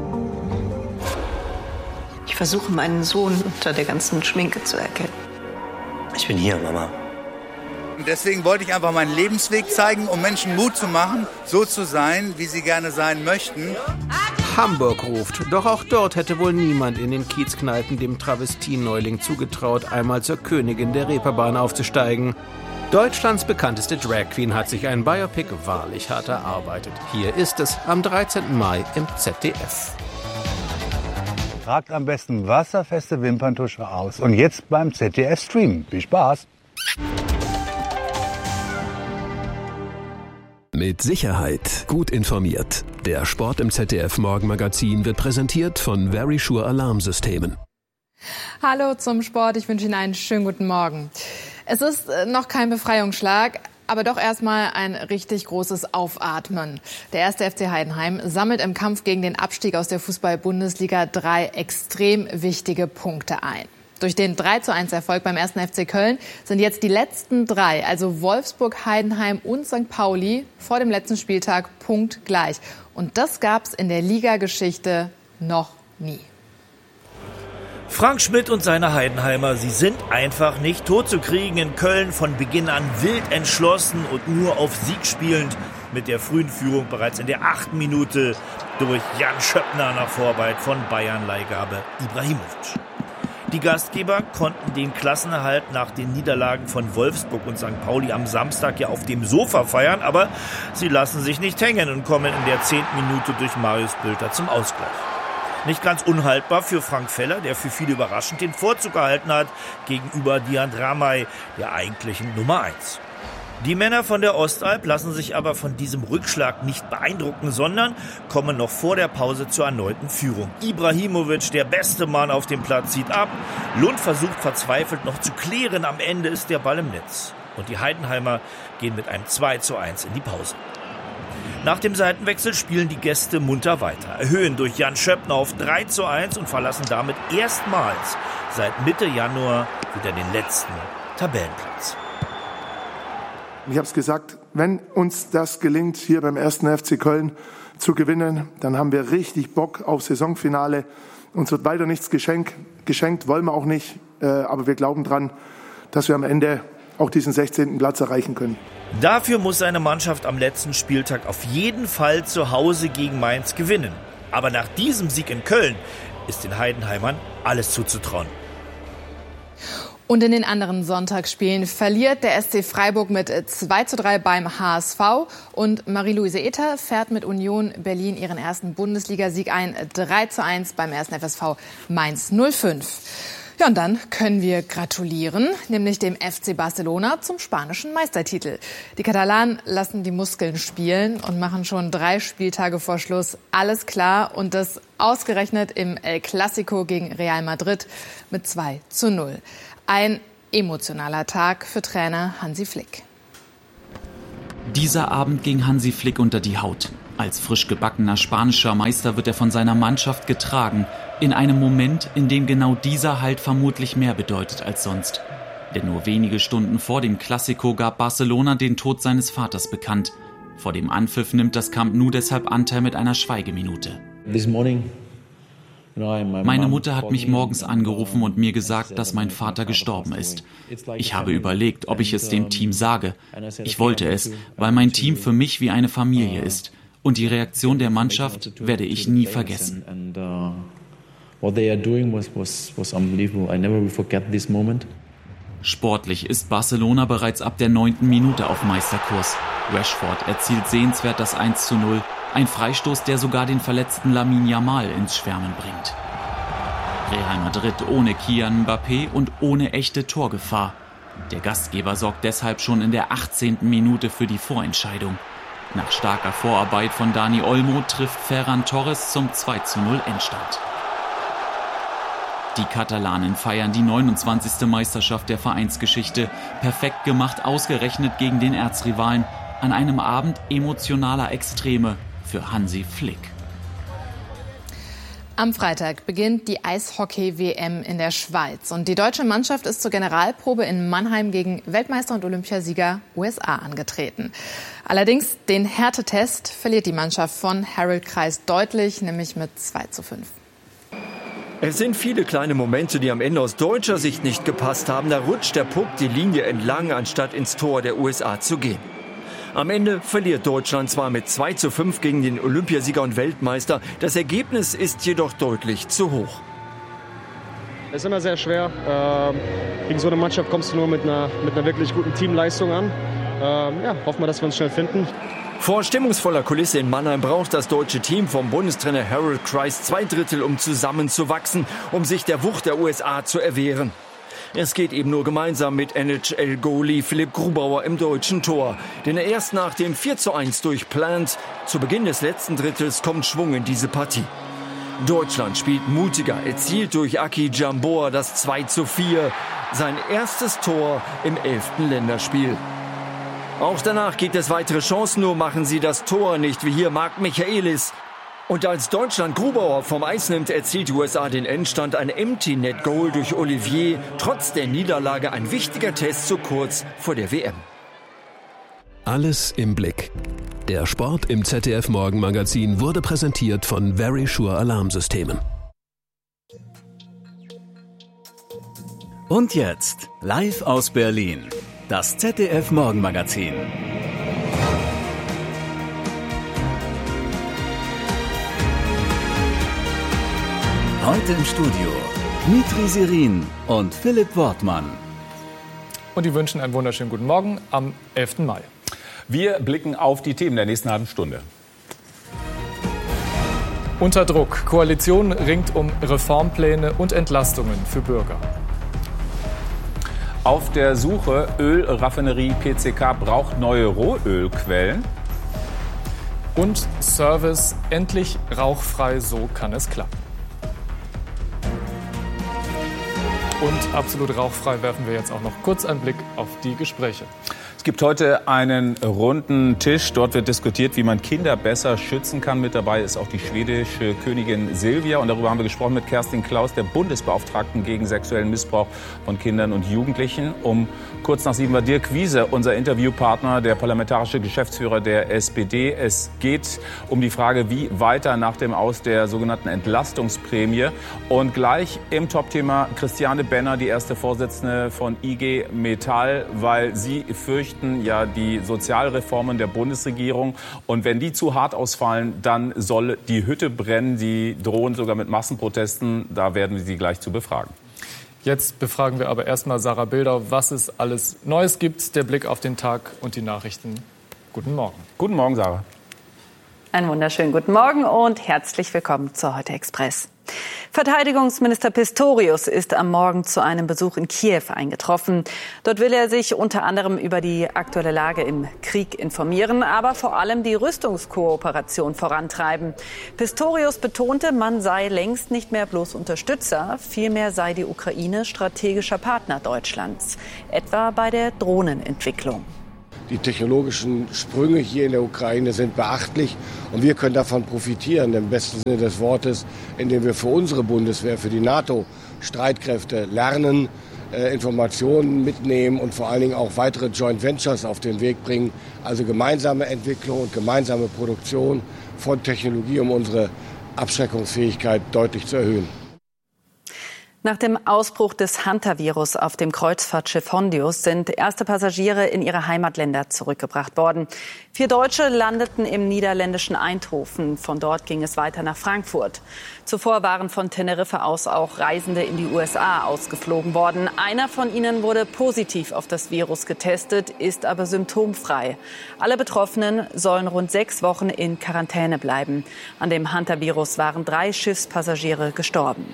Ich versuche, meinen Sohn unter der ganzen Schminke zu erkennen. Ich bin hier, Mama. Deswegen wollte ich einfach meinen Lebensweg zeigen, um Menschen Mut zu machen, so zu sein, wie sie gerne sein möchten. Hamburg ruft, doch auch dort hätte wohl niemand in den Kiezkneipen dem Travestie-Neuling zugetraut, einmal zur Königin der Reeperbahn aufzusteigen. Deutschlands bekannteste Drag Queen hat sich ein Biopic wahrlich hart erarbeitet. Hier ist es am 13. Mai im ZDF. Tragt am besten wasserfeste Wimperntusche aus. Und jetzt beim ZDF Stream. Viel Spaß! Mit Sicherheit gut informiert. Der Sport im ZDF Morgenmagazin wird präsentiert von Verisure Alarmsystemen. Hallo zum Sport, ich wünsche Ihnen einen schönen guten Morgen. Es ist noch kein Befreiungsschlag, aber doch erstmal ein richtig großes Aufatmen. Der 1. FC Heidenheim sammelt im Kampf gegen den Abstieg aus der Fußball-Bundesliga 3 extrem wichtige Punkte ein. Durch den 3:1 Erfolg beim 1. FC Köln sind jetzt die letzten 3, also Wolfsburg, Heidenheim und St. Pauli, vor dem letzten Spieltag punktgleich. Und das gab's in der Ligageschichte noch nie. Frank Schmidt und seine Heidenheimer, sie sind einfach nicht totzukriegen. In Köln von Beginn an wild entschlossen und nur auf Sieg spielend. Mit der frühen Führung bereits in der 8. Minute durch Jan Schöppner nach Vorarbeit von Bayern-Leihgabe Ibrahimovic. Die Gastgeber konnten den Klassenerhalt nach den Niederlagen von Wolfsburg und St. Pauli am Samstag ja auf dem Sofa feiern, aber sie lassen sich nicht hängen und kommen in der 10. Minute durch Marius Bülter zum Ausgleich. Nicht ganz unhaltbar für Frank Feller, der für viele überraschend den Vorzug erhalten hat gegenüber Dian Dramay, der eigentlichen Nummer 1. Die Männer von der Ostalb lassen sich aber von diesem Rückschlag nicht beeindrucken, sondern kommen noch vor der Pause zur erneuten Führung. Ibrahimovic, der beste Mann auf dem Platz, zieht ab. Lund versucht verzweifelt noch zu klären. Am Ende ist der Ball im Netz. Und die Heidenheimer gehen mit einem 2:1 in die Pause. Nach dem Seitenwechsel spielen die Gäste munter weiter, erhöhen durch Jan Schöppner auf 3:1 und verlassen damit erstmals seit Mitte Januar wieder den letzten Tabellenplatz. Ich habe es gesagt, wenn uns das gelingt, hier beim 1. FC Köln zu gewinnen, dann haben wir richtig Bock auf Saisonfinale. Uns wird weiter nichts geschenkt, wollen wir auch nicht, aber wir glauben dran, dass wir am Ende auch diesen 16. Platz erreichen können. Dafür muss seine Mannschaft am letzten Spieltag auf jeden Fall zu Hause gegen Mainz gewinnen. Aber nach diesem Sieg in Köln ist den Heidenheimern alles zuzutrauen. Und in den anderen Sonntagsspielen verliert der SC Freiburg mit 2:3 beim HSV und Marie-Louise Ether fährt mit Union Berlin ihren ersten Bundesligasieg ein, 3:1 beim 1. FSV Mainz 05. Ja, und dann können wir gratulieren, nämlich dem FC Barcelona zum spanischen Meistertitel. Die Katalanen lassen die Muskeln spielen und machen schon 3 Spieltage vor Schluss alles klar und das ausgerechnet im El Clásico gegen Real Madrid mit 2:0. Ein emotionaler Tag für Trainer Hansi Flick. Dieser Abend ging Hansi Flick unter die Haut. Als frisch gebackener spanischer Meister wird er von seiner Mannschaft getragen. In einem Moment, in dem genau dieser Halt vermutlich mehr bedeutet als sonst. Denn nur wenige Stunden vor dem Clásico gab Barcelona den Tod seines Vaters bekannt. Vor dem Anpfiff nimmt das Camp Nou deshalb Anteil mit einer Schweigeminute. Meine Mutter hat mich morgens angerufen und mir gesagt, dass mein Vater gestorben ist. Ich habe überlegt, ob ich es dem Team sage. Ich wollte es, weil mein Team für mich wie eine Familie ist. Und die Reaktion der Mannschaft werde ich nie vergessen. Sportlich ist Barcelona bereits ab der 9. Minute auf Meisterkurs. Rashford erzielt sehenswert das 1:0. Ein Freistoß, der sogar den verletzten Lamine Yamal ins Schwärmen bringt. Real Madrid ohne Kylian Mbappé und ohne echte Torgefahr. Der Gastgeber sorgt deshalb schon in der 18. Minute für die Vorentscheidung. Nach starker Vorarbeit von Dani Olmo trifft Ferran Torres zum 2:0 Endstand. Die Katalanen feiern die 29. Meisterschaft der Vereinsgeschichte. Perfekt gemacht, ausgerechnet gegen den Erzrivalen. An einem Abend emotionaler Extreme für Hansi Flick. Am Freitag beginnt die Eishockey-WM in der Schweiz. Und die deutsche Mannschaft ist zur Generalprobe in Mannheim gegen Weltmeister und Olympiasieger USA angetreten. Allerdings den Härtetest verliert die Mannschaft von Harold Kreis deutlich, nämlich mit 2:5. Es sind viele kleine Momente, die am Ende aus deutscher Sicht nicht gepasst haben. Da rutscht der Puck die Linie entlang, anstatt ins Tor der USA zu gehen. Am Ende verliert Deutschland zwar mit 2:5 gegen den Olympiasieger und Weltmeister. Das Ergebnis ist jedoch deutlich zu hoch. Es ist immer sehr schwer. Gegen so eine Mannschaft kommst du nur mit einer wirklich guten Teamleistung an. Hoffen wir, dass wir uns schnell finden. Vor stimmungsvoller Kulisse in Mannheim braucht das deutsche Team vom Bundestrainer Harold Kreis 2/3, um zusammenzuwachsen, um sich der Wucht der USA zu erwehren. Es geht eben nur gemeinsam mit NHL-Goalie Philipp Grubauer im deutschen Tor, den er erst nach dem 4:1 durchplant. Zu Beginn des letzten Drittels kommt Schwung in diese Partie. Deutschland spielt mutiger, erzielt durch Aki Jambor das 2:4, sein erstes Tor im 11. Länderspiel. Auch danach gibt es weitere Chancen, nur machen sie das Tor nicht, wie hier Marc Michaelis. Und als Deutschland Grubauer vom Eis nimmt, erzielt die USA den Endstand, ein Empty-Net-Goal durch Olivier. Trotz der Niederlage ein wichtiger Test so kurz vor der WM. Alles im Blick. Der Sport im ZDF Morgenmagazin wurde präsentiert von Verisure Alarmsystemen. Und jetzt, live aus Berlin, das ZDF Morgenmagazin. Heute im Studio Dmitri Sirin und Philipp Wortmann. Und die wünschen einen wunderschönen guten Morgen am 11. Mai. Wir blicken auf die Themen der nächsten halben Stunde. Unter Druck. Koalition ringt um Reformpläne und Entlastungen für Bürger. Auf der Suche, Ölraffinerie PCK braucht neue Rohölquellen. Und Service, endlich rauchfrei, so kann es klappen. Und absolut rauchfrei werfen wir jetzt auch noch kurz einen Blick auf die Gespräche. Es Es gibt heute einen runden Tisch. Dort wird diskutiert, wie man Kinder besser schützen kann. Mit dabei ist auch die schwedische Königin Silvia. Und darüber haben wir gesprochen mit Kerstin Klaus, der Bundesbeauftragten gegen sexuellen Missbrauch von Kindern und Jugendlichen. Um kurz nach 7 war Dirk Wiese, unser Interviewpartner, der parlamentarische Geschäftsführer der SPD. Es geht um die Frage, wie weiter nach dem Aus der sogenannten Entlastungsprämie. Und gleich im Topthema Christiane Benner, die erste Vorsitzende von IG Metall, weil sie fürchten, ja die Sozialreformen der Bundesregierung. Und wenn die zu hart ausfallen, dann soll die Hütte brennen. Die drohen sogar mit Massenprotesten. Da werden wir sie gleich zu befragen. Jetzt befragen wir aber erstmal Sarah Bilder, was es alles Neues gibt. Der Blick auf den Tag und die Nachrichten. Guten Morgen. Guten Morgen, Sarah. Einen wunderschönen guten Morgen und herzlich willkommen zur Heute Express. Verteidigungsminister Pistorius ist am Morgen zu einem Besuch in Kiew eingetroffen. Dort will er sich unter anderem über die aktuelle Lage im Krieg informieren, aber vor allem die Rüstungskooperation vorantreiben. Pistorius betonte, man sei längst nicht mehr bloß Unterstützer, vielmehr sei die Ukraine strategischer Partner Deutschlands, etwa bei der Drohnenentwicklung. Die technologischen Sprünge hier in der Ukraine sind beachtlich und wir können davon profitieren, im besten Sinne des Wortes, indem wir für unsere Bundeswehr, für die NATO-Streitkräfte lernen, Informationen mitnehmen und vor allen Dingen auch weitere Joint Ventures auf den Weg bringen, also gemeinsame Entwicklung und gemeinsame Produktion von Technologie, um unsere Abschreckungsfähigkeit deutlich zu erhöhen. Nach dem Ausbruch des Hantavirus auf dem Kreuzfahrtschiff Hondius sind erste Passagiere in ihre Heimatländer zurückgebracht worden. 4 Deutsche landeten im niederländischen Eindhoven. Von dort ging es weiter nach Frankfurt. Zuvor waren von Teneriffa aus auch Reisende in die USA ausgeflogen worden. Einer von ihnen wurde positiv auf das Virus getestet, ist aber symptomfrei. Alle Betroffenen sollen rund 6 Wochen in Quarantäne bleiben. An dem Hantavirus waren 3 Schiffspassagiere gestorben.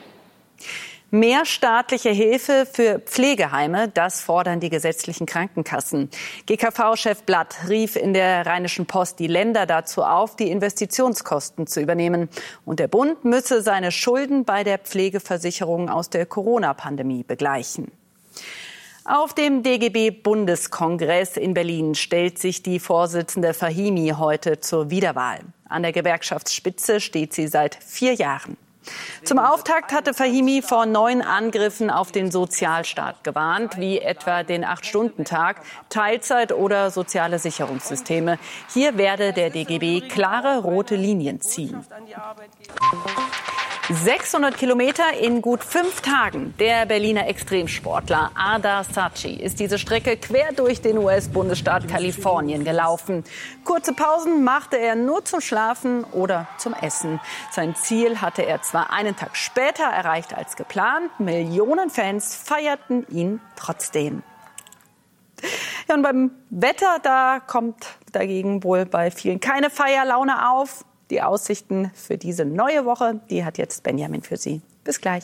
Mehr staatliche Hilfe für Pflegeheime, das fordern die gesetzlichen Krankenkassen. GKV-Chef Blatt rief in der Rheinischen Post die Länder dazu auf, die Investitionskosten zu übernehmen. Und der Bund müsse seine Schulden bei der Pflegeversicherung aus der Corona-Pandemie begleichen. Auf dem DGB-Bundeskongress in Berlin stellt sich die Vorsitzende Fahimi heute zur Wiederwahl. An der Gewerkschaftsspitze steht sie seit 4 Jahren. Zum Auftakt hatte Fahimi vor neuen Angriffen auf den Sozialstaat gewarnt, wie etwa den 8-Stunden-Tag, Teilzeit oder soziale Sicherungssysteme. Hier werde der DGB klare rote Linien ziehen. 600 Kilometer in gut 5 Tagen. Der Berliner Extremsportler Ardar Saci ist diese Strecke quer durch den US-Bundesstaat Kalifornien gelaufen. Kurze Pausen machte er nur zum Schlafen oder zum Essen. Sein Ziel hatte er zwar einen Tag später erreicht als geplant. Millionen Fans feierten ihn trotzdem. Ja, und beim Wetter, da kommt dagegen wohl bei vielen keine Feierlaune auf. Die Aussichten für diese neue Woche, die hat jetzt Benjamin für Sie. Bis gleich.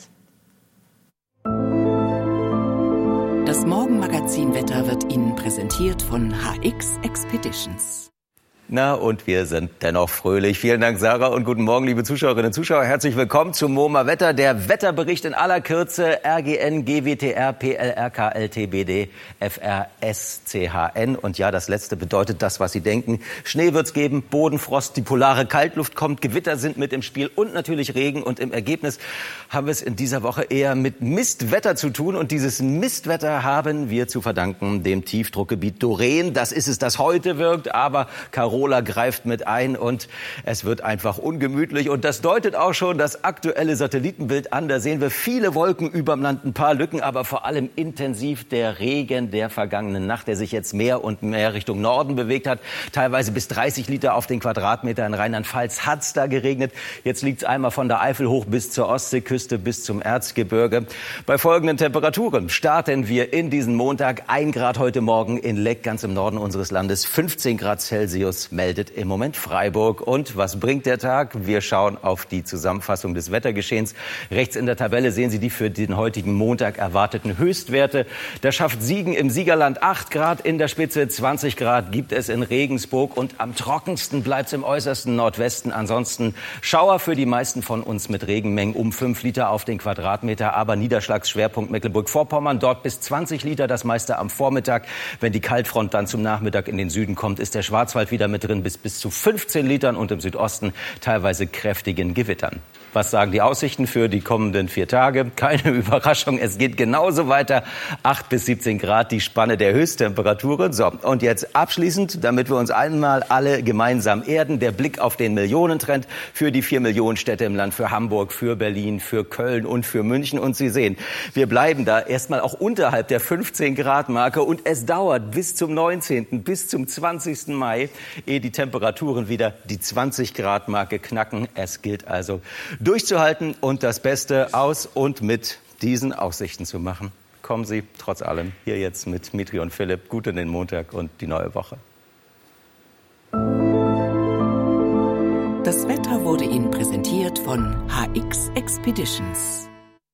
Das Morgenmagazin-Wetter wird Ihnen präsentiert von HX Expeditions. Na, und wir sind dennoch fröhlich. Vielen Dank, Sarah, und guten Morgen, liebe Zuschauerinnen und Zuschauer. Herzlich willkommen zum MoMA Wetter. Der Wetterbericht in aller Kürze. RGN, GWTR, PLRK, LTBD, FRSCHN. Und ja, das Letzte bedeutet das, was Sie denken. Schnee wird's geben, Bodenfrost, die polare Kaltluft kommt, Gewitter sind mit im Spiel und natürlich Regen. Und im Ergebnis haben wir es in dieser Woche eher mit Mistwetter zu tun. Und dieses Mistwetter haben wir zu verdanken dem Tiefdruckgebiet Doreen. Das ist es, das heute wirkt, aber Carola greift mit ein und es wird einfach ungemütlich. Und das deutet auch schon das aktuelle Satellitenbild an. Da sehen wir viele Wolken überm Land, ein paar Lücken, aber vor allem intensiv der Regen der vergangenen Nacht, der sich jetzt mehr und mehr Richtung Norden bewegt hat. Teilweise bis 30 Liter auf den Quadratmeter. In Rheinland-Pfalz hat es da geregnet. Jetzt liegt es einmal von der Eifel hoch bis zur Ostseeküste, bis zum Erzgebirge. Bei folgenden Temperaturen starten wir in diesen Montag. 1 Grad heute Morgen in Leck, ganz im Norden unseres Landes, 15 Grad Celsius Minus meldet im Moment Freiburg. Und was bringt der Tag? Wir schauen auf die Zusammenfassung des Wettergeschehens. Rechts in der Tabelle sehen Sie die für den heutigen Montag erwarteten Höchstwerte. Da schafft Siegen im Siegerland 8 Grad in der Spitze, 20 Grad gibt es in Regensburg und am trockensten bleibt es im äußersten Nordwesten. Ansonsten Schauer für die meisten von uns mit Regenmengen um 5 Liter auf den Quadratmeter, aber Niederschlagsschwerpunkt Mecklenburg-Vorpommern, dort bis 20 Liter, das meiste am Vormittag. Wenn die Kaltfront dann zum Nachmittag in den Süden kommt, ist der Schwarzwald wieder mit drin bis zu 15 Litern und im Südosten teilweise kräftigen Gewittern. Was sagen die Aussichten für die kommenden 4 Tage? Keine Überraschung, es geht genauso weiter. 8 bis 17 Grad, die Spanne der Höchsttemperaturen. So, und jetzt abschließend, damit wir uns einmal alle gemeinsam erden, der Blick auf den Millionentrend für die 4 Millionen Städte im Land, für Hamburg, für Berlin, für Köln und für München. Und Sie sehen, wir bleiben da erstmal auch unterhalb der 15-Grad-Marke und es dauert bis zum 19., bis zum 20. Mai, ehe die Temperaturen wieder die 20-Grad-Marke knacken. Es gilt also durchzuhalten und das Beste aus und mit diesen Aussichten zu machen. Kommen Sie trotz allem hier jetzt mit Mitri und Philipp gut in den Montag und die neue Woche. Das Wetter wurde Ihnen präsentiert von HX Expeditions.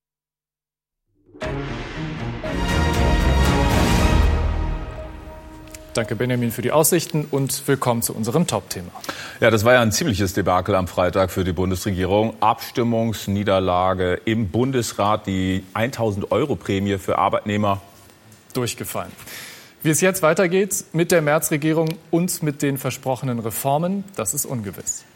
Danke, Benjamin, für die Aussichten und willkommen zu unserem Top-Thema. Ja, das war ja ein ziemliches Debakel am Freitag für die Bundesregierung. Abstimmungsniederlage im Bundesrat, die 1.000-Euro-Prämie für Arbeitnehmer. Durchgefallen. Wie es jetzt weitergeht mit der Merz-Regierung und mit den versprochenen Reformen, das ist ungewiss.